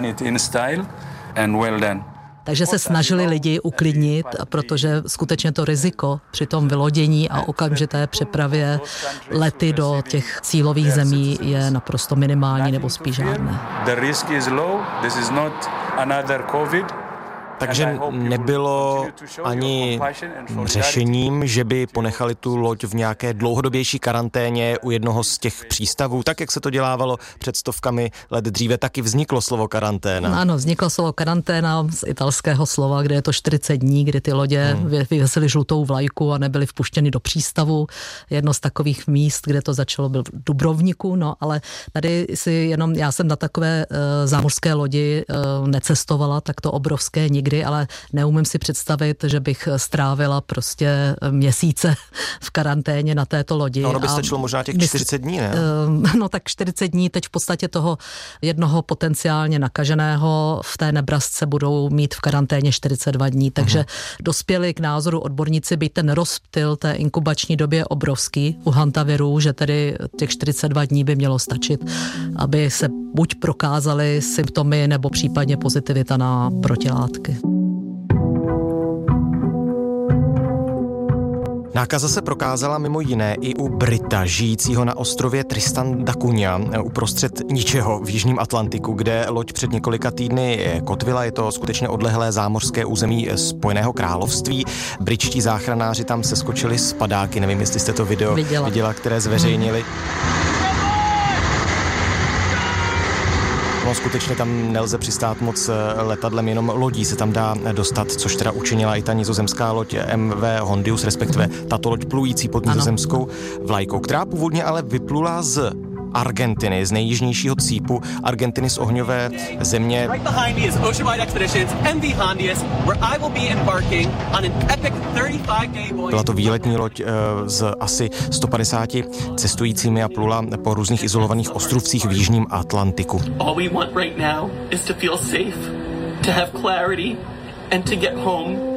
Takže se snažili lidi uklidnit, protože skutečně to riziko při tom vylodění a okamžité přepravě lety do těch cílových zemí je naprosto minimální nebo spíš žádné. The risk is low. This is not another COVID. Takže nebylo ani řešením, že by ponechali tu loď v nějaké dlouhodobější karanténě u jednoho z těch přístavů, tak jak se to dělávalo před stovkami let dříve, taky vzniklo slovo karanténa. Ano, vzniklo slovo karanténa z italského slova, kde je to 40 dní, kdy ty lodě vyvěsily žlutou vlajku a nebyly vpuštěny do přístavu. Jedno z takových míst, kde to začalo, byl v Dubrovniku, no ale tady si jenom, já jsem na takové zámořské lodi necestovala, tak to obrovské nikdy, ale neumím si představit, že bych strávila prostě měsíce v karanténě na této lodi. No, by stačilo možná těch 40 dní, ne? No tak 40 dní, teď v podstatě toho jednoho potenciálně nakaženého v té Nebrasce budou mít v karanténě 42 dní, takže dospěli k názoru odborníci, byť ten rozptyl té inkubační doby je obrovský u hantavirů, že tedy těch 42 dní by mělo stačit, aby se buď prokázaly symptomy nebo případně pozitivita na protilátky. Nákaza se prokázala mimo jiné i u Brita, žijícího na ostrově Tristan da Cunha, uprostřed ničeho v jižním Atlantiku, kde loď před několika týdny kotvila. Je to skutečně odlehlé zámořské území Spojeného království. Britští záchranáři tam seskočili z padáky, nevím, jestli jste to video viděla, které zveřejnili. No, skutečně tam nelze přistát moc letadlem, jenom lodí se tam dá dostat, což teda učinila i ta nizozemská loď MV Hondius, respektive tato loď plující pod nizozemskou vlajkou, která původně ale vyplula z Argentiny, z nejjižnějšího cípu Argentiny, z ohňové země. Byla to výletní loď s asi 150 cestujícími a plula po různých izolovaných ostrovcích v jižním Atlantiku. All we want right now is to feel safe, to have clarity and to get home.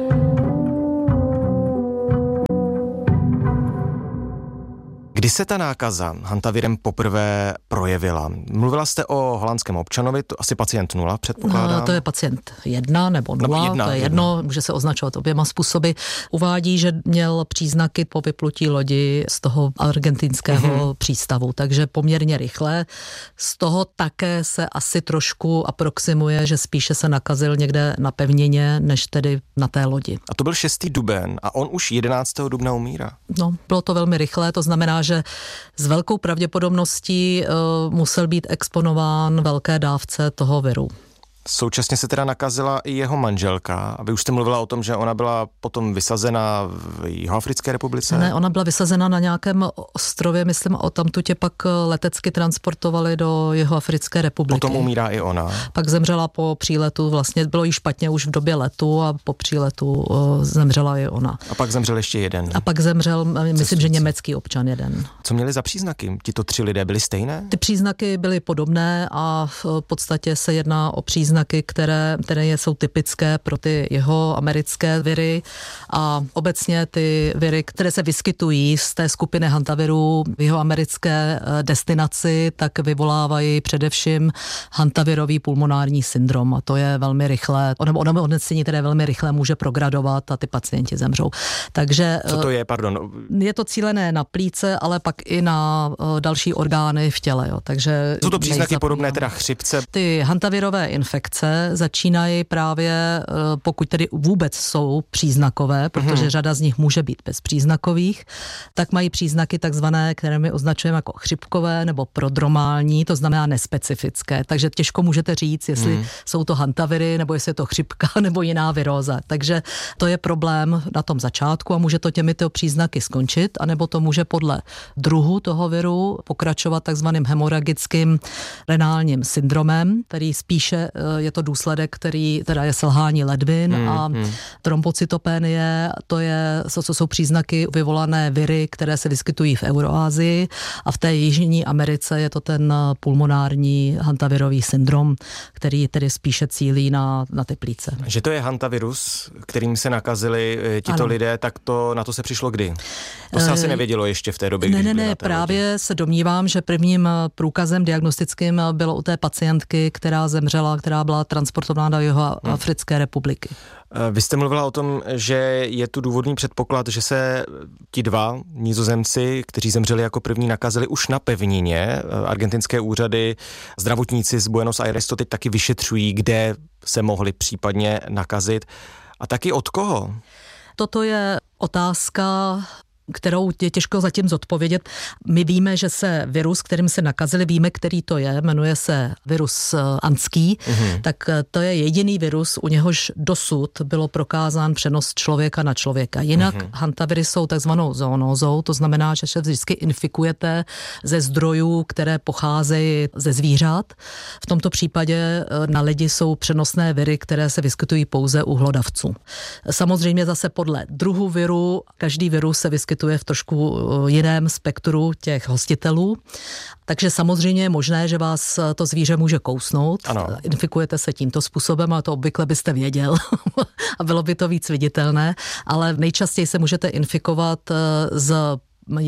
Kdy se ta nákaza hantavirem poprvé projevila? Mluvila jste o holandském občanovi, to asi pacient 0, předpokládám. To je pacient 1 nebo 0, to je jedno, může se označovat oběma způsoby. Uvádí, že měl příznaky po vyplutí lodi z toho argentinského přístavu, takže poměrně rychle. Z toho také se asi trošku aproximuje, že spíše se nakazil někde na pevnině, než tedy na té lodi. A to byl 6. duben a on už 11. dubna umírá. No, bylo to velmi rychlé, to znamená, že s velkou pravděpodobností musel být exponován velké dávce toho viru. Současně se teda nakazila i jeho manželka. A vy už jste mluvila o tom, že ona byla potom vysazena v Jihoafrické republice? Ne, ona byla vysazena na nějakém ostrově, myslím, a odtamtud je pak letecky transportovali do Jihoafrické republiky. Potom umírá i ona. Pak zemřela po příletu, vlastně bylo jí špatně už v době letu a po příletu zemřela i ona. A pak zemřel ještě jeden. A pak zemřel, myslím, že německý občan jeden. Co měli za příznaky? Tito 3 lidé byli stejné? Ty příznaky byly podobné a v podstatě se jedná o příznaky, které jsou typické pro ty jeho americké viry a obecně ty viry, které se vyskytují z té skupiny hantavirů v jeho americké destinaci, tak vyvolávají především hantavirový pulmonární syndrom a to je velmi rychlé, onemocnění, které velmi rychle může progradovat a ty pacienti zemřou. Takže co to je, pardon? Je to cílené na plíce, ale pak i na další orgány v těle. Jo. Takže jsou to příznaky podobné teda chřipce? Ty hantavirové infekce začínají právě, pokud tedy vůbec jsou příznakové, protože řada z nich může být bezpříznakových, tak mají příznaky takzvané, které my označujeme jako chřipkové nebo prodromální, to znamená nespecifické. Takže těžko můžete říct, jestli jsou to hantaviry, nebo jestli je to chřipka, nebo jiná viróza. Takže to je problém na tom začátku a může to těmito příznaky skončit, anebo to může podle druhu toho viru pokračovat takzvaným hemoragickým renálním syndromem, který spíše je to důsledek, který teda je selhání ledvin a trombocytopenie, to jsou příznaky vyvolané viry, které se vyskytují v Euroázii a v té jižní Americe je to ten pulmonární hantavirový syndrom, který tedy spíše cílí na ty plíce. Že to je hantavirus, kterým se nakazili tito lidé, tak na to se přišlo kdy? To se asi nevědělo ještě v té době, když Ne, právě se domnívám, že prvním průkazem diagnostickým bylo u té pacientky, která zemřela, která byla transportována do Jihoafrické republiky. Vy jste mluvila o tom, že je tu důvodný předpoklad, že se ti 2 Nizozemci, kteří zemřeli jako první, nakazili už na pevnině. Argentinské úřady, zdravotníci z Buenos Aires to teď taky vyšetřují, kde se mohli případně nakazit. A taky od koho? Toto je otázka, kterou je těžko zatím zodpovědět. My víme, že se virus, kterým se nakazili, víme, který to je, jmenuje se virus andský, tak to je jediný virus, u něhož dosud bylo prokázán přenos člověka na člověka. Jinak hantaviry jsou takzvanou zoonózou, to znamená, že se vždycky infikujete ze zdrojů, které pocházejí ze zvířat. V tomto případě na lidi jsou přenosné viry, které se vyskytují pouze u hlodavců. Samozřejmě zase podle druhu viru, každý virus se vyskytuje v trošku jiném spektru těch hostitelů. Takže samozřejmě je možné, že vás to zvíře může kousnout. Ano. Infikujete se tímto způsobem, ale to obvykle byste věděl a bylo by to víc viditelné, ale nejčastěji se můžete infikovat z jejich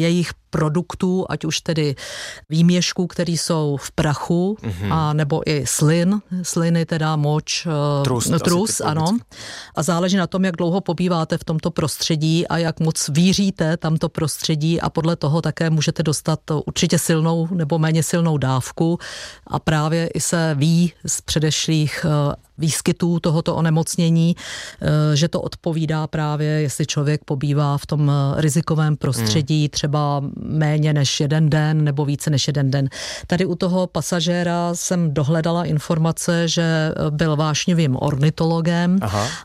produktů, ať už tedy výměšků, které jsou v prachu, a nebo i sliny, teda moč, trus, ano. A záleží na tom, jak dlouho pobýváte v tomto prostředí a jak moc víříte tamto prostředí a podle toho také můžete dostat určitě silnou nebo méně silnou dávku a právě i se ví z předešlých výskytů tohoto onemocnění, že to odpovídá právě, jestli člověk pobývá v tom rizikovém prostředí třeba méně než 1 den nebo více než 1 den. Tady u toho pasažéra jsem dohledala informace, že byl vášnivým ornitologem.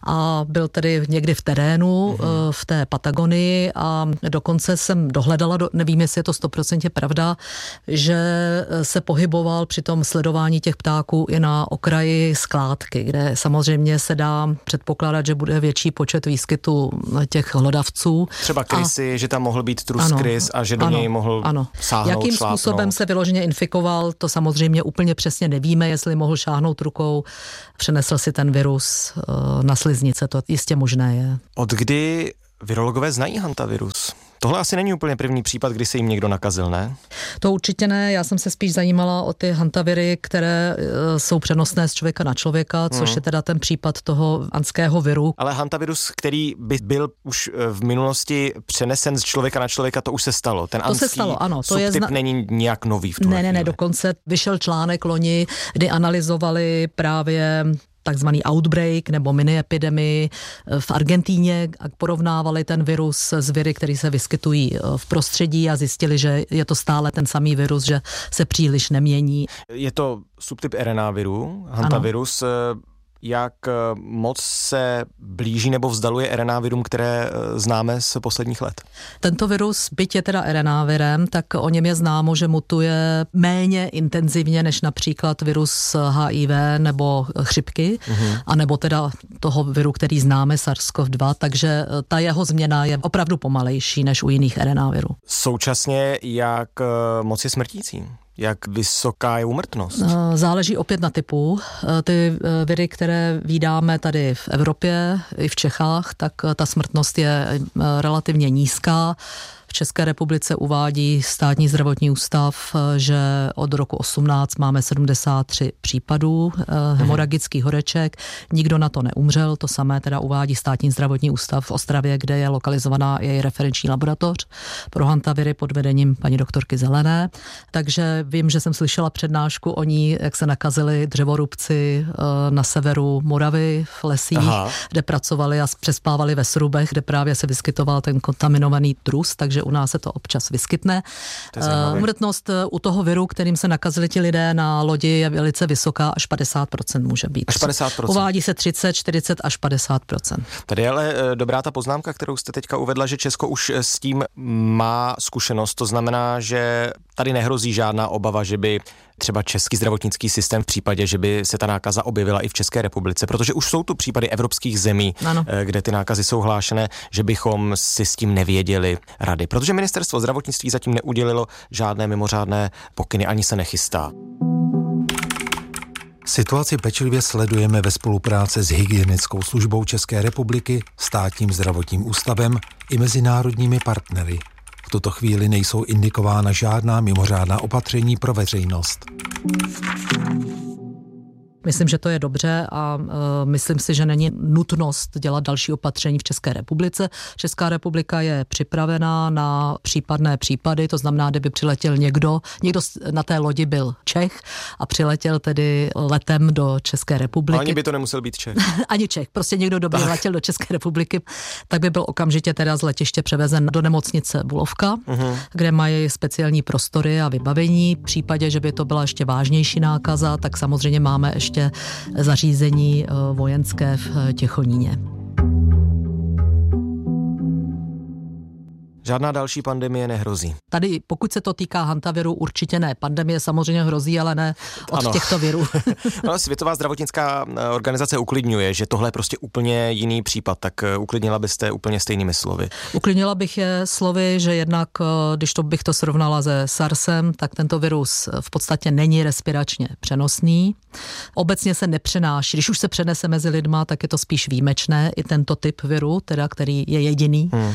A byl tedy někdy v terénu, v té Patagonii a dokonce jsem dohledala, nevím, jestli je to 100% pravda, že se pohyboval při tom sledování těch ptáků i na okraji skládky, kde samozřejmě se dá předpokládat, že bude větší počet výskytu těch hlodavců. Třeba krysy, že tam mohl být trus krys a že do něj mohl sáhnout, jakým šlápnout. Způsobem se vyloženě infikoval, to samozřejmě úplně přesně nevíme, jestli mohl šáhnout rukou, přenesl si ten virus na sliznice, to jistě možné je. Od kdy virologové znají hantavirus? Tohle asi není úplně první případ, kdy se jim někdo nakazil, ne? To určitě ne, já jsem se spíš zajímala o ty hantaviry, které jsou přenosné z člověka na člověka, což je teda ten případ toho anského viru. Ale hantavirus, který by byl už v minulosti přenesen z člověka na člověka, to už se stalo. Ten anský subtyp není nijak nový v tuhle chvíli. Ne, dokonce vyšel článek loni, kdy analyzovali právě takzvaný outbreak nebo mini-epidemii v Argentíně a porovnávali ten virus s viry, který se vyskytují v prostředí a zjistili, že je to stále ten samý virus, že se příliš nemění. Je to subtyp RNA viru, hantavirus. Jak moc se blíží nebo vzdaluje RNA virům, které známe z posledních let? Tento virus, byť je teda RNA virem, tak o něm je známo, že mutuje méně intenzivně než například virus HIV nebo chřipky, a nebo teda toho viru, který známe, SARS-CoV-2, takže ta jeho změna je opravdu pomalejší než u jiných RNA virů. Současně jak moc je smrtící? Jak vysoká je úmrtnost? Záleží opět na typu. Ty viry, které vídáme tady v Evropě i v Čechách, tak ta smrtnost je relativně nízká. V České republice uvádí Státní zdravotní ústav, že od roku 18 máme 73 případů hemoragických horeček. Nikdo na to neumřel, to samé teda uvádí Státní zdravotní ústav v Ostravě, kde je lokalizovaná její referenční laboratoř pro hantaviry pod vedením paní doktorky Zelené. Takže vím, že jsem slyšela přednášku o ní, jak se nakazili dřevorubci na severu Moravy v lesích, kde pracovali a přespávali ve srubech, kde právě se vyskytoval ten kontaminovaný trus, takže u nás se to občas vyskytne. Úmrtnost u toho viru, kterým se nakazili ti lidé na lodi, je velice vysoká, až 50% může být. Až 50%. Uvádí se 30, 40 až 50%. Tady je ale dobrá ta poznámka, kterou jste teďka uvedla, že Česko už s tím má zkušenost. To znamená, že tady nehrozí žádná obava, že by třeba český zdravotnický systém v případě, že by se ta nákaza objevila i v České republice, protože už jsou tu případy evropských zemí, kde ty nákazy jsou hlášené, že bychom si s tím nevěděli rady. Protože ministerstvo zdravotnictví zatím neudělilo žádné mimořádné pokyny, ani se nechystá. Situaci pečlivě sledujeme ve spolupráci s Hygienickou službou České republiky, Státním zdravotním ústavem i mezinárodními partnery. V tuto chvíli nejsou indikována žádná mimořádná opatření pro veřejnost. Myslím, že to je dobře a myslím si, že není nutnost dělat další opatření v České republice. Česká republika je připravená na případné případy, to znamená, kdyby přiletěl někdo na té lodi byl Čech a přiletěl tedy letem do České republiky. Ani by to nemusel být Čech. Ani Čech, prostě někdo, kdo by letěl do České republiky, tak by byl okamžitě teda z letiště převezen do nemocnice Bulovka, kde mají speciální prostory a vybavení. V případě, že by to byla ještě vážnější nákaza, tak samozřejmě máme ještě zařízení vojenské v Těchoníně. Žádná další pandemie nehrozí. Tady, pokud se to týká hantaviru, určitě ne. Pandemie samozřejmě hrozí, ale ne od těchto virů. No, Světová zdravotnická organizace uklidňuje, že tohle je prostě úplně jiný případ, tak uklidnila byste úplně stejnými slovy. Uklidnila bych je slovy, že jednak, když bych to srovnala se SARSem, tak tento virus v podstatě není respiračně přenosný. Obecně se nepřenáší. Když už se přenese mezi lidma, tak je to spíš výjimečné, i tento typ viru, teda, který je jediný.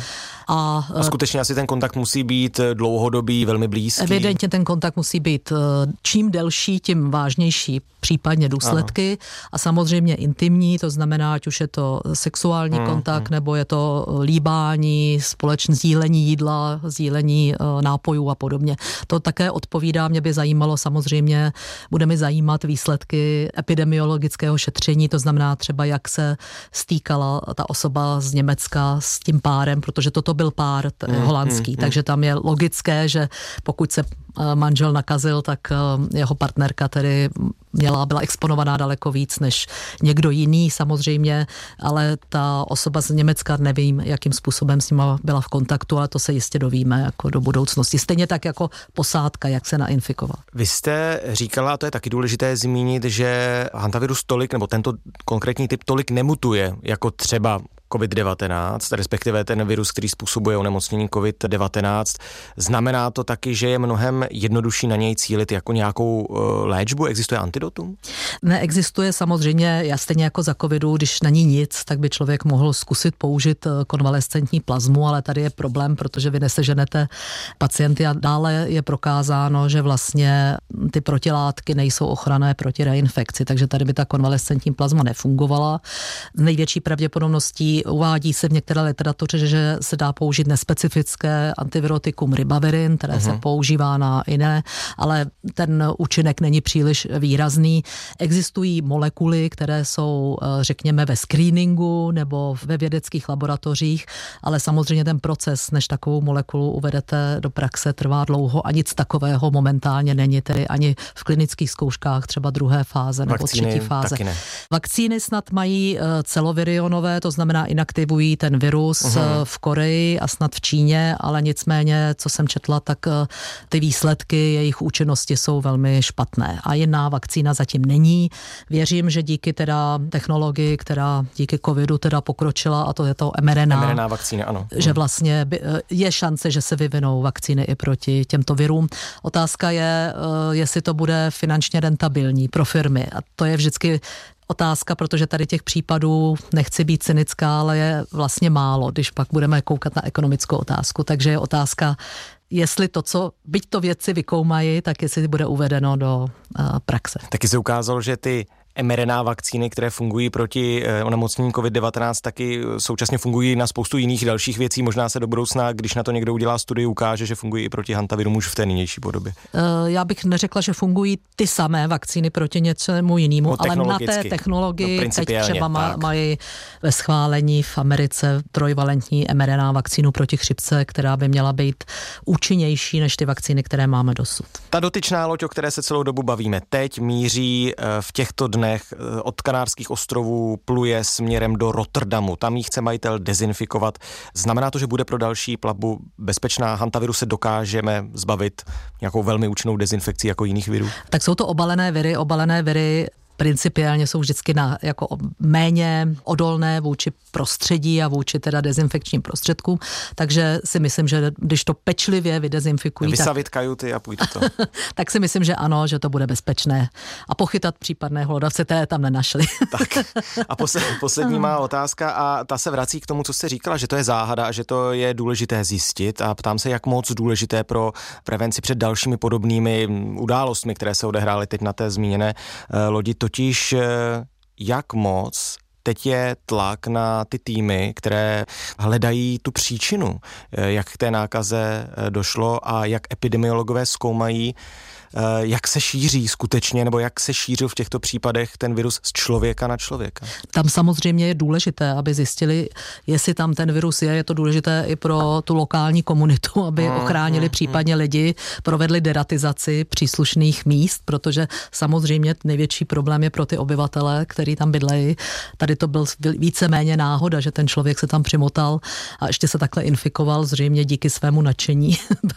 A skutečně asi ten kontakt musí být dlouhodobý, velmi blízký. Evidentně ten kontakt musí být čím delší, tím vážnější případně důsledky. A samozřejmě intimní, to znamená, ať už je to sexuální kontakt, nebo je to líbání, společné sdílení jídla, sdílení nápojů a podobně. To také odpovídá, mě by zajímalo samozřejmě, bude mi zajímat výsledky epidemiologického šetření, to znamená třeba, jak se stýkala ta osoba z Německa s tím párem, protože toto byl pár holandský, takže tam je logické, že pokud se manžel nakazil, tak jeho partnerka tedy byla exponovaná daleko víc než někdo jiný samozřejmě, ale ta osoba z Německa, nevím, jakým způsobem s nima byla v kontaktu, ale to se jistě dovíme jako do budoucnosti. Stejně tak jako posádka, jak se nainfikoval. Vy jste říkala, a to je taky důležité zmínit, že hantavirus tolik, nebo tento konkrétní typ tolik nemutuje, jako třeba COVID-19, respektive ten virus, který způsobuje onemocnění COVID-19. Znamená to taky, že je mnohem jednodušší na něj cílit jako nějakou léčbu? Existuje antidotum? Neexistuje samozřejmě, stejně jako za covidu, když není nic, tak by člověk mohl zkusit použít konvalescentní plazmu, ale tady je problém, protože vy neseženete pacienty a dále je prokázáno, že vlastně ty protilátky nejsou ochranné proti reinfekci, takže tady by ta konvalescentní plazma nefungovala. Největší pravděpodobností uvádí se v některé literatuře, že se dá použít nespecifické antivirotikum ribavirin, které se používá na jiné, ale ten účinek není příliš výrazný. Existují molekuly, které jsou, řekněme, ve screeningu nebo ve vědeckých laboratořích, ale samozřejmě ten proces, než takovou molekulu uvedete do praxe, trvá dlouho a nic takového momentálně není, tedy ani v klinických zkouškách třeba druhé fáze nebo třetí fáze. Vakcíny snad mají celovirionové, to znamená inaktivují ten virus v Koreji a snad v Číně, ale nicméně, co jsem četla, tak ty výsledky jejich účinnosti jsou velmi špatné. A jiná vakcína zatím není. Věřím, že díky teda technologii, která díky covidu teda pokročila, a to je to mRNA vakcíny, ano. Že vlastně je šance, že se vyvinou vakcíny i proti těmto virům. Otázka je, jestli to bude finančně rentabilní pro firmy. A to je vždycky otázka, protože tady těch případů, nechci být cynická, ale je vlastně málo, když pak budeme koukat na ekonomickou otázku. Takže je otázka, jestli to, co byť to vědci vykoumají, tak jestli bude uvedeno do praxe. Taky se ukázalo, že ty mRNA vakcíny, které fungují proti onemocnění COVID-19, taky současně fungují na spoustu jiných dalších věcí. Možná se do budoucna, když na to někdo udělá studii, ukáže, že fungují i proti hantavirům už v té nynější podobě. Já bych neřekla, že fungují ty samé vakcíny proti něčemu jinému, ale na té technologii teď třeba mají ve schválení v Americe trojvalentní mRNA vakcínu proti chřipce, která by měla být účinnější než ty vakcíny, které máme dosud. Ta dotyčná loď, o které se celou dobu bavíme, teď míří v těchto dnech od Kanárských ostrovů, pluje směrem do Rotterdamu. Tam jí chce majitel dezinfikovat. Znamená to, že bude pro další plavbu bezpečná? Hantavirus se dokážeme zbavit nějakou velmi účinnou dezinfekcí jako jiných virů? Tak jsou to obalené viry principiálně jsou vždycky jako méně odolné vůči prostředí a vůči teda dezinfekčním prostředkům, takže si myslím, že když to pečlivě vydezinfikují, vysavit kajuty a půjde to. Tak si myslím, že ano, že to bude bezpečné. A pochytat případné hlodavce, té tam nenašli. Tak. A poslední má otázka a ta se vrací k tomu, co jste říkala, že to je záhada a že to je důležité zjistit a ptám se, jak moc důležité pro prevenci před dalšími podobnými událostmi, které se odehrály teď na té zmíněné lodi. Totiž jak moc teď je tlak na ty týmy, které hledají tu příčinu, jak k té nákaze došlo a jak epidemiologové zkoumají, jak se šíří skutečně, nebo jak se šířil v těchto případech ten virus z člověka na člověka. Tam samozřejmě je důležité, aby zjistili, jestli tam ten virus je to důležité i pro tu lokální komunitu, aby ochránili případně lidi, provedli deratizaci příslušných míst, protože samozřejmě největší problém je pro ty obyvatele, který tam bydlejí. Tady to byl víceméně náhoda, že ten člověk se tam přimotal a ještě se takhle infikoval, zřejmě díky svému nadšení,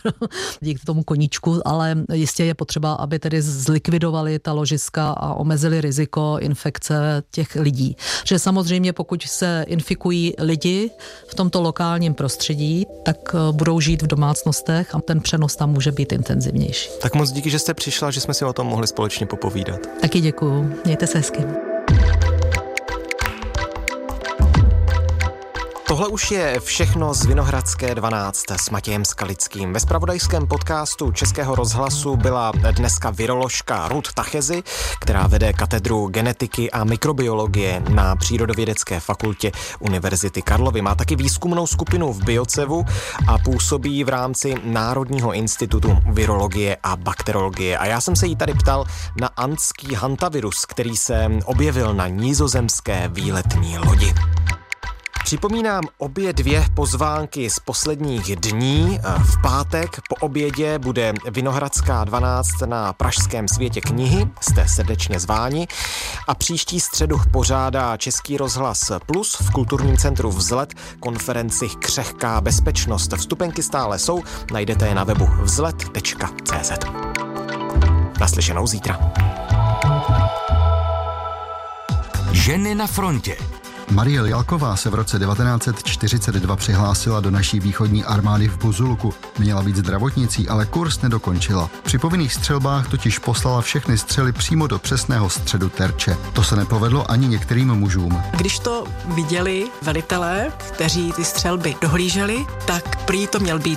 díky tomu koníčku, ale jistě je potřeba, aby tedy zlikvidovali ta ložiska a omezili riziko infekce těch lidí. Že samozřejmě pokud se infikují lidi v tomto lokálním prostředí, tak budou žít v domácnostech a ten přenos tam může být intenzivnější. Tak moc díky, že jste přišla, že jsme si o tom mohli společně popovídat. Taky děkuju. Mějte se hezky. Tohle už je všechno z Vinohradské 12 s Matějem Skalickým. Ve zpravodajském podcastu Českého rozhlasu byla dneska viroložka Ruth Tachezi, která vede katedru genetiky a mikrobiologie na Přírodovědecké fakultě Univerzity Karlovy. Má taky výzkumnou skupinu v Biocevu a působí v rámci Národního institutu virologie a bakterologie. A já jsem se jí tady ptal na antský hantavirus, který se objevil na nizozemské výletní lodi. Připomínám obě dvě pozvánky z posledních dní. V pátek po obědě bude Vinohradská 12 na Pražském světě knihy. Jste srdečně zváni. A příští středu pořádá Český rozhlas Plus v kulturním centru Vzlet konferenci Křehká bezpečnost. Vstupenky stále jsou, najdete je na webu vzlet.cz. Naslyšenou zítra. Ženy na frontě. Marie Jalková se v roce 1942 přihlásila do naší východní armády v Buzulku. Měla být zdravotnicí, ale kurz nedokončila. Při povinných střelbách totiž poslala všechny střely přímo do přesného středu terče. To se nepovedlo ani některým mužům. Když to viděli velitelé, kteří ty střelby dohlíželi, tak prý to měl být